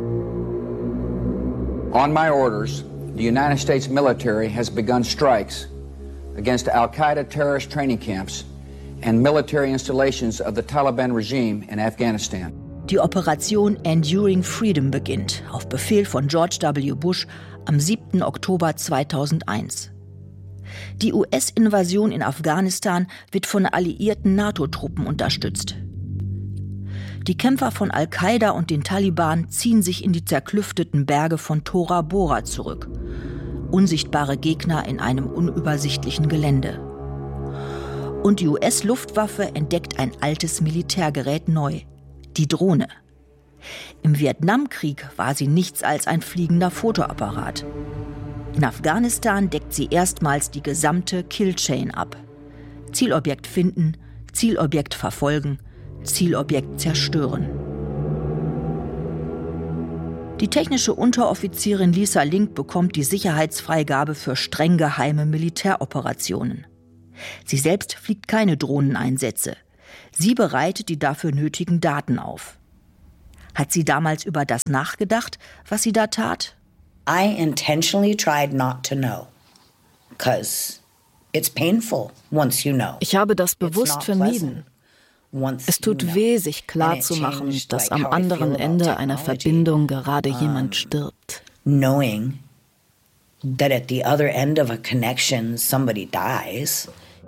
On my orders, the United States military has begun strikes against Al-Qaeda terrorist training camps and military installations of the Taliban regime in Afghanistan. Die Operation Enduring Freedom beginnt, auf Befehl von George W. Bush am siebten Oktober zweitausendeins. Die U S-Invasion in Afghanistan wird von alliierten NATO-Truppen unterstützt. Die Kämpfer von Al-Qaida und den Taliban ziehen sich in die zerklüfteten Berge von Tora Bora zurück. Unsichtbare Gegner in einem unübersichtlichen Gelände. Und die U S-Luftwaffe entdeckt ein altes Militärgerät neu: die Drohne. Im Vietnamkrieg war sie nichts als ein fliegender Fotoapparat. In Afghanistan deckt sie erstmals die gesamte Killchain ab. Zielobjekt finden, Zielobjekt verfolgen, Zielobjekt zerstören. Die technische Unteroffizierin Lisa Link bekommt die Sicherheitsfreigabe für streng geheime Militäroperationen. Sie selbst fliegt keine Drohneneinsätze. Sie bereitet die dafür nötigen Daten auf. Hat sie damals über das nachgedacht, was sie da tat? I intentionally tried not to know, because it's painful once you know. Ich habe das bewusst vermieden. Es tut weh, sich klarzumachen, dass am anderen Ende einer Verbindung gerade jemand stirbt. Knowing that at the other end of a connection somebody dies.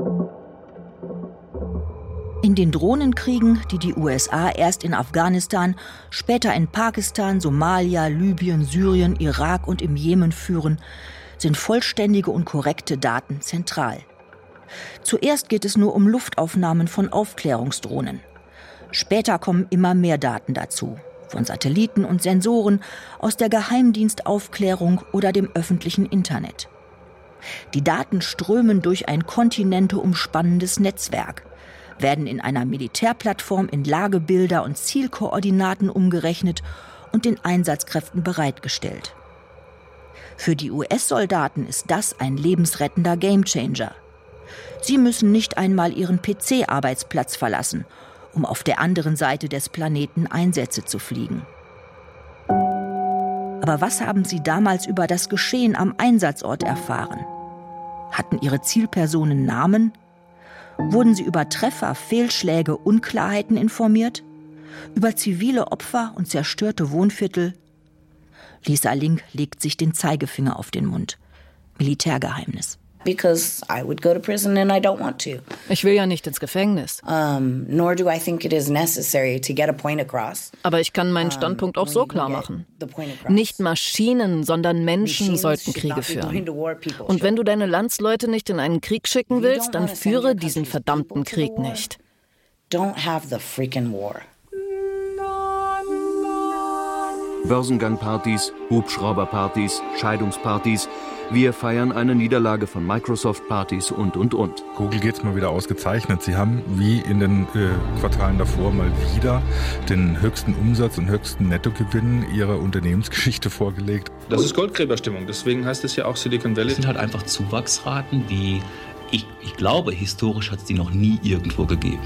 In den Drohnenkriegen, die die U S A erst in Afghanistan, später in Pakistan, Somalia, Libyen, Syrien, Irak und im Jemen führen, sind vollständige und korrekte Daten zentral. Zuerst geht es nur um Luftaufnahmen von Aufklärungsdrohnen. Später kommen immer mehr Daten dazu, von Satelliten und Sensoren, aus der Geheimdienstaufklärung oder dem öffentlichen Internet. Die Daten strömen durch ein kontinenteumspannendes Netzwerk, werden in einer Militärplattform in Lagebilder und Zielkoordinaten umgerechnet und den Einsatzkräften bereitgestellt. Für die U S-Soldaten ist das ein lebensrettender Gamechanger. Sie müssen nicht einmal ihren P C-Arbeitsplatz verlassen, um auf der anderen Seite des Planeten Einsätze zu fliegen. Aber was haben sie damals über das Geschehen am Einsatzort erfahren? Hatten ihre Zielpersonen Namen? Wurden sie über Treffer, Fehlschläge, Unklarheiten informiert? Über zivile Opfer und zerstörte Wohnviertel? Lisa Link legt sich den Zeigefinger auf den Mund. Militärgeheimnis. Because I would go to prison and I don't want to. Ich will ja nicht ins Gefängnis. Um, nor do I think it is necessary to get a point across. Aber ich kann meinen Standpunkt auch so klar machen. Nicht Maschinen, sondern Menschen sollten Kriege führen. Und wenn du deine Landsleute nicht in einen Krieg schicken willst, dann führe diesen verdammten Krieg nicht. Don't have the freaking war. Börsengangpartys, Hubschrauberpartys, Scheidungspartys. Wir feiern eine Niederlage von Microsoft-Partys und, und, und. Google geht's mal wieder ausgezeichnet. Sie haben, wie in den äh, Quartalen davor, mal wieder den höchsten Umsatz und höchsten Nettogewinn ihrer Unternehmensgeschichte vorgelegt. Das ist Goldgräberstimmung, deswegen heißt es ja auch Silicon Valley. Das sind halt einfach Zuwachsraten, die, ich, ich glaube, historisch hat es die noch nie irgendwo gegeben.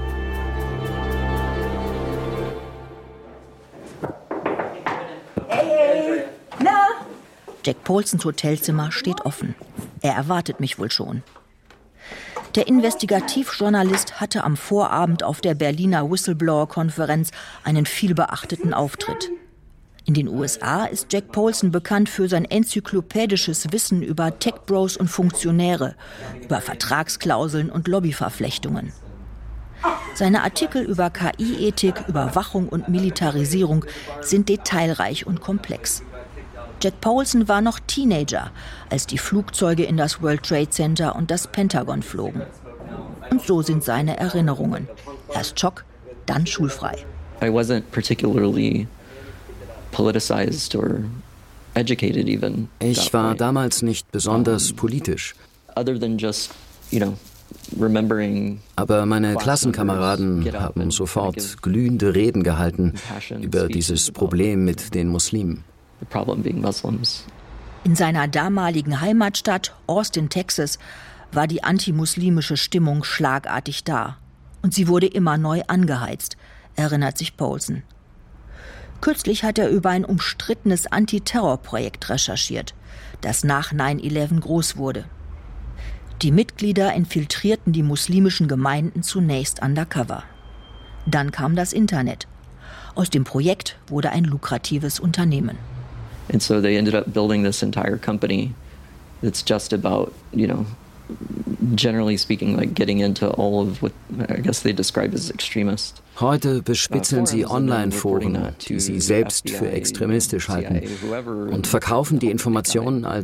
Jack Paulsons Hotelzimmer steht offen. Er erwartet mich wohl schon. Der Investigativjournalist hatte am Vorabend auf der Berliner Whistleblower-Konferenz einen vielbeachteten Auftritt. In den U S A ist Jack Paulson bekannt für sein enzyklopädisches Wissen über Tech-Bros und Funktionäre, über Vertragsklauseln und Lobbyverflechtungen. Seine Artikel über K I-Ethik, Überwachung und Militarisierung sind detailreich und komplex. Jack Paulson war noch Teenager, als die Flugzeuge in das World Trade Center und das Pentagon flogen. Und so sind seine Erinnerungen. Erst Schock, dann schulfrei. I wasn't particularly politicized or educated even. Ich war damals nicht besonders politisch. Other than just, you know, remembering. Aber meine Klassenkameraden haben sofort glühende Reden gehalten über dieses Problem mit den Muslimen. The problem being Muslims. In seiner damaligen Heimatstadt Austin, Texas, war die antimuslimische Stimmung schlagartig da. Und sie wurde immer neu angeheizt, erinnert sich Paulson. Kürzlich hat er über ein umstrittenes Antiterrorprojekt recherchiert, das nach neun elf groß wurde. Die Mitglieder infiltrierten die muslimischen Gemeinden zunächst undercover. Dann kam das Internet. Aus dem Projekt wurde ein lukratives Unternehmen. And so they ended up building this entire company that's just about, you know, generally speaking, like getting into all of what I guess they describe as extremist. Heute bespitzeln sie Online-Foren, die sie selbst für extremistisch halten, und verkaufen die Informationen als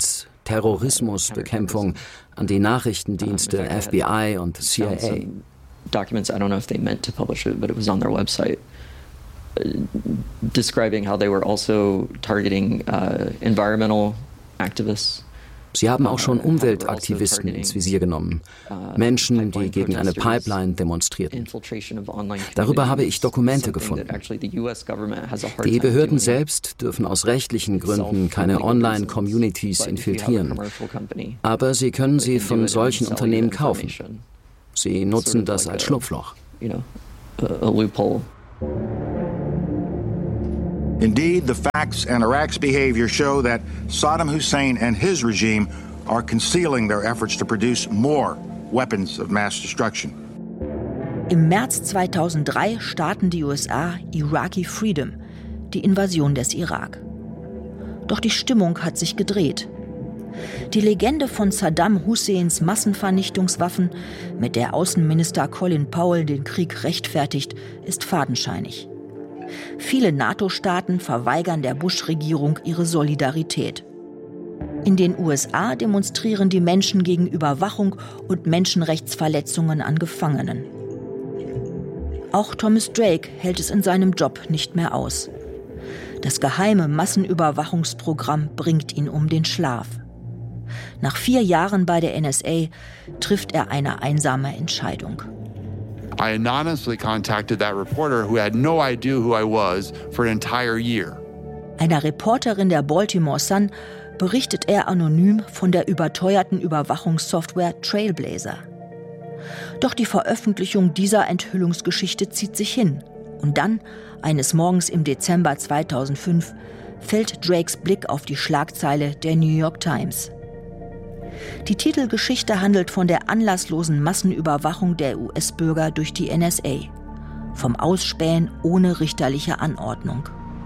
Terrorismusbekämpfung an die Nachrichtendienste F B I und C I A. Documents, I don't know if they meant to publish it, but it was on their website, uh, describing how they were also targeting uh, environmental activists. Sie haben auch schon Umweltaktivisten ins Visier genommen, Menschen, die gegen eine Pipeline demonstrierten. Darüber habe ich Dokumente gefunden. Die Behörden selbst dürfen aus rechtlichen Gründen keine Online-Communities infiltrieren, aber sie können sie von solchen Unternehmen kaufen. Sie nutzen das als Schlupfloch. Indeed, the facts and Iraq's behavior show that Saddam Hussein and his regime are concealing their efforts to produce more weapons of mass destruction. Im März zweitausenddrei starten die U S A Iraqi Freedom, die Invasion des Irak. Doch die Stimmung hat sich gedreht. Die Legende von Saddam Husseins Massenvernichtungswaffen, mit der Außenminister Colin Powell den Krieg rechtfertigt, ist fadenscheinig. Viele NATO-Staaten verweigern der Bush-Regierung ihre Solidarität. In den U S A demonstrieren die Menschen gegen Überwachung und Menschenrechtsverletzungen an Gefangenen. Auch Thomas Drake hält es in seinem Job nicht mehr aus. Das geheime Massenüberwachungsprogramm bringt ihn um den Schlaf. Nach vier Jahren bei der N S A trifft er eine einsame Entscheidung. I anonymously contacted that reporter who had no idea who I was for an entire year. Einer Reporterin der Baltimore Sun berichtet er anonym von der überteuerten Überwachungssoftware Trailblazer. Doch die Veröffentlichung dieser Enthüllungsgeschichte zieht sich hin. Und dann, eines Morgens im Dezember zweitausendfünf, fällt Drakes Blick auf die Schlagzeile der New York Times. Die Titelgeschichte handelt von der anlasslosen Massenüberwachung der U S-Bürger durch die N S A. Vom Ausspähen ohne richterliche Anordnung.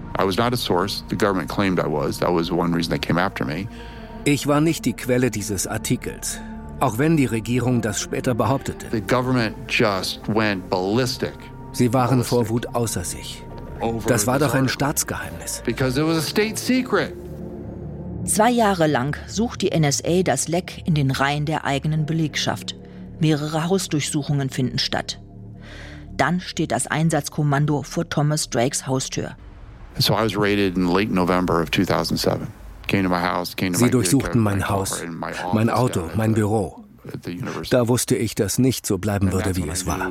Ich war nicht die Quelle dieses Artikels, auch wenn die Regierung das später behauptete. The government just went ballistic. Sie waren vor Wut außer sich. Das war doch ein Staatsgeheimnis. Because it was a state secret. Zwei Jahre lang sucht die N S A das Leck in den Reihen der eigenen Belegschaft. Mehrere Hausdurchsuchungen finden statt. Dann steht das Einsatzkommando vor Thomas Drakes Haustür. So I was raided in late November of two thousand seven. Came to my house, came to my Sie durchsuchten mein Haus, mein Auto, mein Büro. Da wusste ich, dass nicht so bleiben würde, wie es war.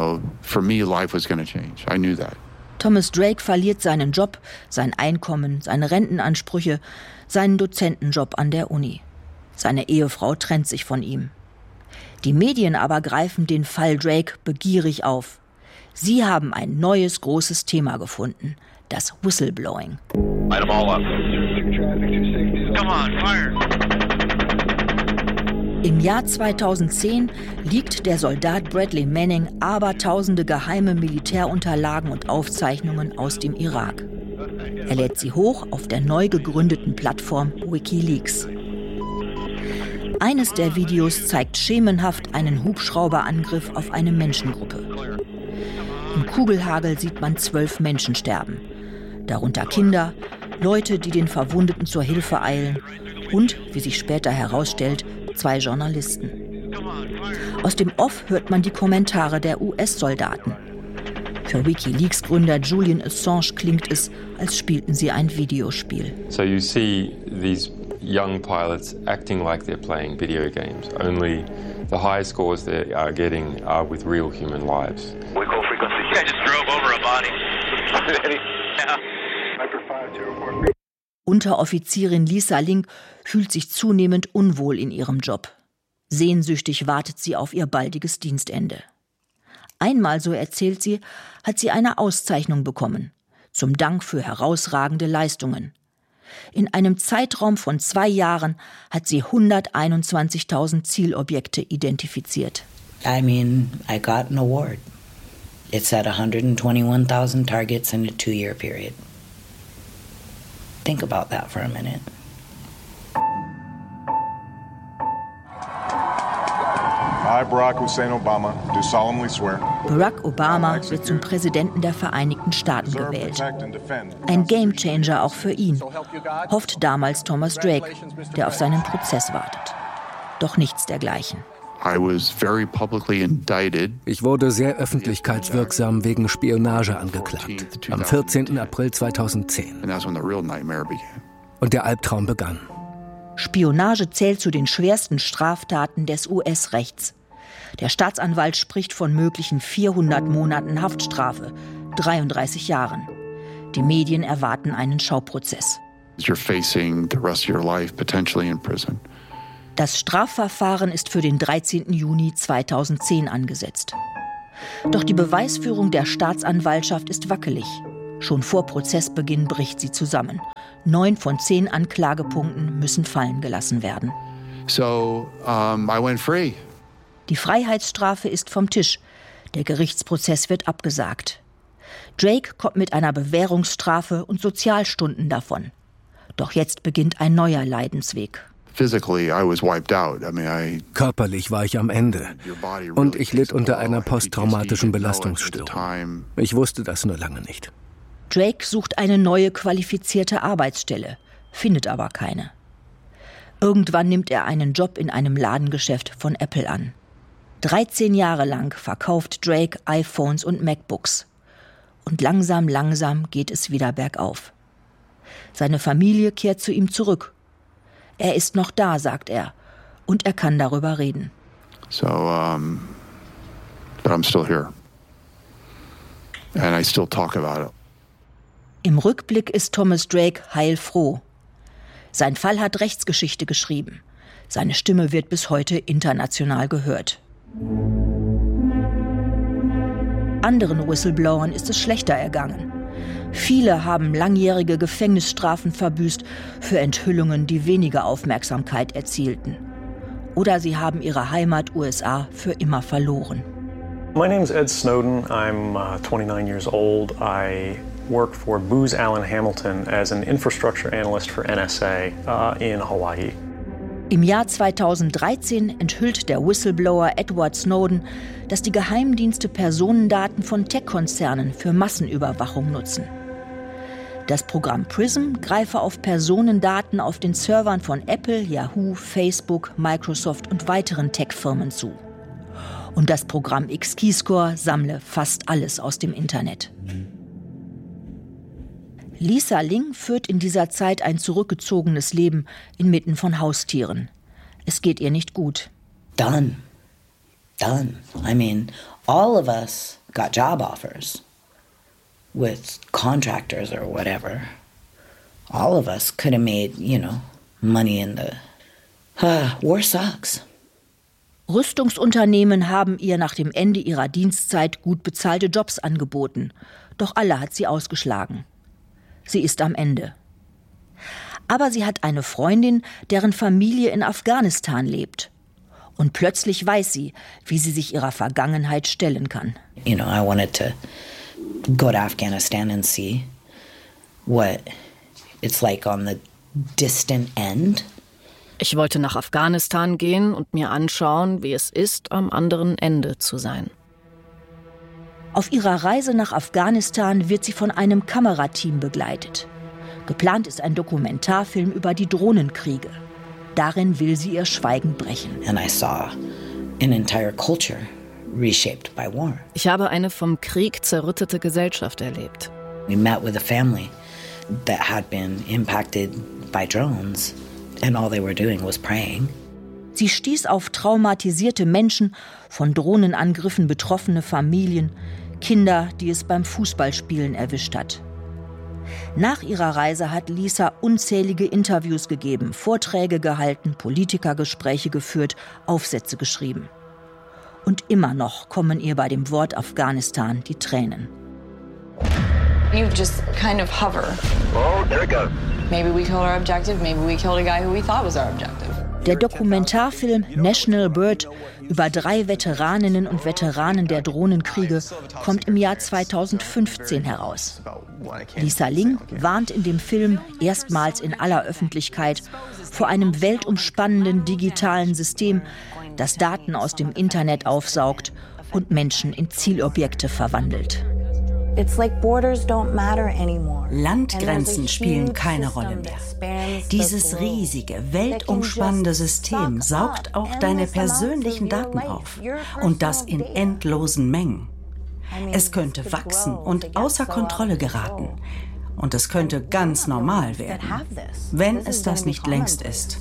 Thomas Drake verliert seinen Job, sein Einkommen, seine Rentenansprüche, seinen Dozentenjob an der Uni. Seine Ehefrau trennt sich von ihm. Die Medien aber greifen den Fall Drake begierig auf. Sie haben ein neues, großes Thema gefunden, das Whistleblowing. Light them all up. Come on, fire! Im Jahr zweitausendzehn liegt der Soldat Bradley Manning abertausende geheime Militärunterlagen und Aufzeichnungen aus dem Irak. Er lädt sie hoch auf der neu gegründeten Plattform WikiLeaks. Eines der Videos zeigt schemenhaft einen Hubschrauberangriff auf eine Menschengruppe. Im Kugelhagel sieht man zwölf Menschen sterben. Darunter Kinder, Leute, die den Verwundeten zur Hilfe eilen und, wie sich später herausstellt, zwei Journalisten. Aus dem Off hört man die Kommentare der U S-Soldaten. Für WikiLeaks-Gründer Julian Assange klingt es, als spielten sie ein Videospiel. So you see these young pilots acting like they're playing video games. Only the high scores they are getting are with real human lives. We go frequency. Yeah, I just drove over a body. Yeah. Unteroffizierin Lisa Link fühlt sich zunehmend unwohl in ihrem Job. Sehnsüchtig wartet sie auf ihr baldiges Dienstende. Einmal, so erzählt sie, hat sie eine Auszeichnung bekommen, zum Dank für herausragende Leistungen. In einem Zeitraum von zwei Jahren hat sie hunderteinundzwanzigtausend Zielobjekte identifiziert. I mean, I got an award. It's at one hundred twenty-one thousand targets in a two-year period. Think about that for a minute. I, Barack Hussein Obama, do solemnly swear. Barack Obama wird zum Präsidenten der Vereinigten Staaten gewählt. Ein Gamechanger auch für ihn, hofft damals Thomas Drake, der auf seinen Prozess wartet. Doch nichts dergleichen. Ich wurde sehr öffentlichkeitswirksam wegen Spionage angeklagt. Am vierzehnten April zweitausendzehn. Und der Albtraum begann. Spionage zählt zu den schwersten Straftaten des U S-Rechts. Der Staatsanwalt spricht von möglichen vierhundert Monaten Haftstrafe, dreiunddreißig Jahren. Die Medien erwarten einen Schauprozess. You're facing the rest of your life potentially in prison. Das Strafverfahren ist für den dreizehnten Juni zweitausendzehn angesetzt. Doch die Beweisführung der Staatsanwaltschaft ist wackelig. Schon vor Prozessbeginn bricht sie zusammen. Neun von zehn Anklagepunkten müssen fallen gelassen werden. So, um, I went free. Die Freiheitsstrafe ist vom Tisch. Der Gerichtsprozess wird abgesagt. Drake kommt mit einer Bewährungsstrafe und Sozialstunden davon. Doch jetzt beginnt ein neuer Leidensweg. Körperlich war ich am Ende. Und ich litt unter einer posttraumatischen Belastungsstörung. Ich wusste das nur lange nicht. Drake sucht eine neue qualifizierte Arbeitsstelle, findet aber keine. Irgendwann nimmt er einen Job in einem Ladengeschäft von Apple an. dreizehn Jahre lang verkauft Drake iPhones und MacBooks. Und langsam, langsam geht es wieder bergauf. Seine Familie kehrt zu ihm zurück. Er ist noch da, sagt er, und er kann darüber reden. So, um, but I'm still here. And I still talk about it. Im Rückblick ist Thomas Drake heilfroh. Sein Fall hat Rechtsgeschichte geschrieben. Seine Stimme wird bis heute international gehört. Anderen Whistleblowern ist es schlechter ergangen. Viele haben langjährige Gefängnisstrafen verbüßt für Enthüllungen, die weniger Aufmerksamkeit erzielten. Oder sie haben ihre Heimat U S A für immer verloren. My name is Ed Snowden. I'm uh, twenty-nine years old. I work for Booz Allen Hamilton as an infrastructure analyst for N S A uh, in Hawaii. Im Jahr zweitausenddreizehn enthüllt der Whistleblower Edward Snowden, dass die Geheimdienste Personendaten von Tech-Konzernen für Massenüberwachung nutzen. Das Programm PRISM greife auf Personendaten auf den Servern von Apple, Yahoo, Facebook, Microsoft und weiteren Tech-Firmen zu. Und das Programm X-Keyscore sammle fast alles aus dem Internet. Lisa Ling führt in dieser Zeit ein zurückgezogenes Leben inmitten von Haustieren. Es geht ihr nicht gut. Done. Done. I mean, all of us got job offers with contractors or whatever. All of us could have made, you know, money in the... Uh, war sucks. Rüstungsunternehmen haben ihr nach dem Ende ihrer Dienstzeit gut bezahlte Jobs angeboten. Doch alle hat sie ausgeschlagen. Sie ist am Ende. Aber sie hat eine Freundin, deren Familie in Afghanistan lebt. Und plötzlich weiß sie, wie sie sich ihrer Vergangenheit stellen kann. You know, I wanted to go to Afghanistan and see what it's like on the distant end. Ich wollte nach Afghanistan gehen und mir anschauen, wie es ist, am anderen Ende zu sein. Auf ihrer Reise nach Afghanistan wird sie von einem Kamerateam begleitet. Geplant ist ein Dokumentarfilm über die Drohnenkriege. Darin will sie ihr Schweigen brechen. And I saw an entire culture reshaped by war. Ich habe eine vom Krieg zerrüttete Gesellschaft erlebt. We met with a family that had been impacted by drones and all they were doing was praying. Sie stieß auf traumatisierte Menschen, von Drohnenangriffen betroffene Familien, Kinder, die es beim Fußballspielen erwischt hat. Nach ihrer Reise hat Lisa unzählige Interviews gegeben, Vorträge gehalten, Politikergespräche geführt, Aufsätze geschrieben. Und immer noch kommen ihr bei dem Wort Afghanistan die Tränen. You just kind of hover. Oh, there it goes. Maybe we killed our objective, maybe we killed a guy who we thought was our objective. Der Dokumentarfilm National Bird über drei Veteraninnen und Veteranen der Drohnenkriege kommt im Jahr zweitausendfünfzehn heraus. Lisa Ling warnt in dem Film erstmals in aller Öffentlichkeit vor einem weltumspannenden digitalen System, das Daten aus dem Internet aufsaugt und Menschen in Zielobjekte verwandelt. Landgrenzen spielen keine Rolle mehr. Dieses riesige, weltumspannende System saugt auch deine persönlichen Daten auf. Und das in endlosen Mengen. Es könnte wachsen und außer Kontrolle geraten. Und es könnte ganz normal werden, wenn es das nicht längst ist.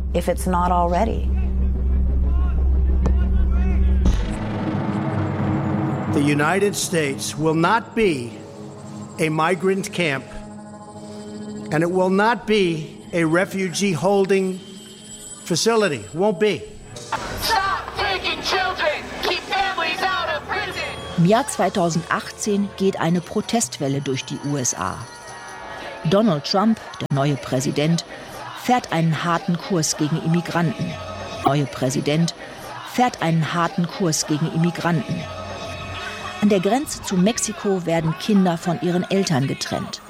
The United States will not be a migrant camp, and it will not be a refugee holding facility. Won't be. Stop taking children. Keep families out of prison. Im Jahr zweitausendachtzehn geht eine Protestwelle durch die U S A. Donald Trump, der neue Präsident, fährt einen harten Kurs gegen Immigranten. Der neue Präsident fährt einen harten Kurs gegen Immigranten. An der Grenze zu Mexiko werden Kinder von ihren Eltern getrennt.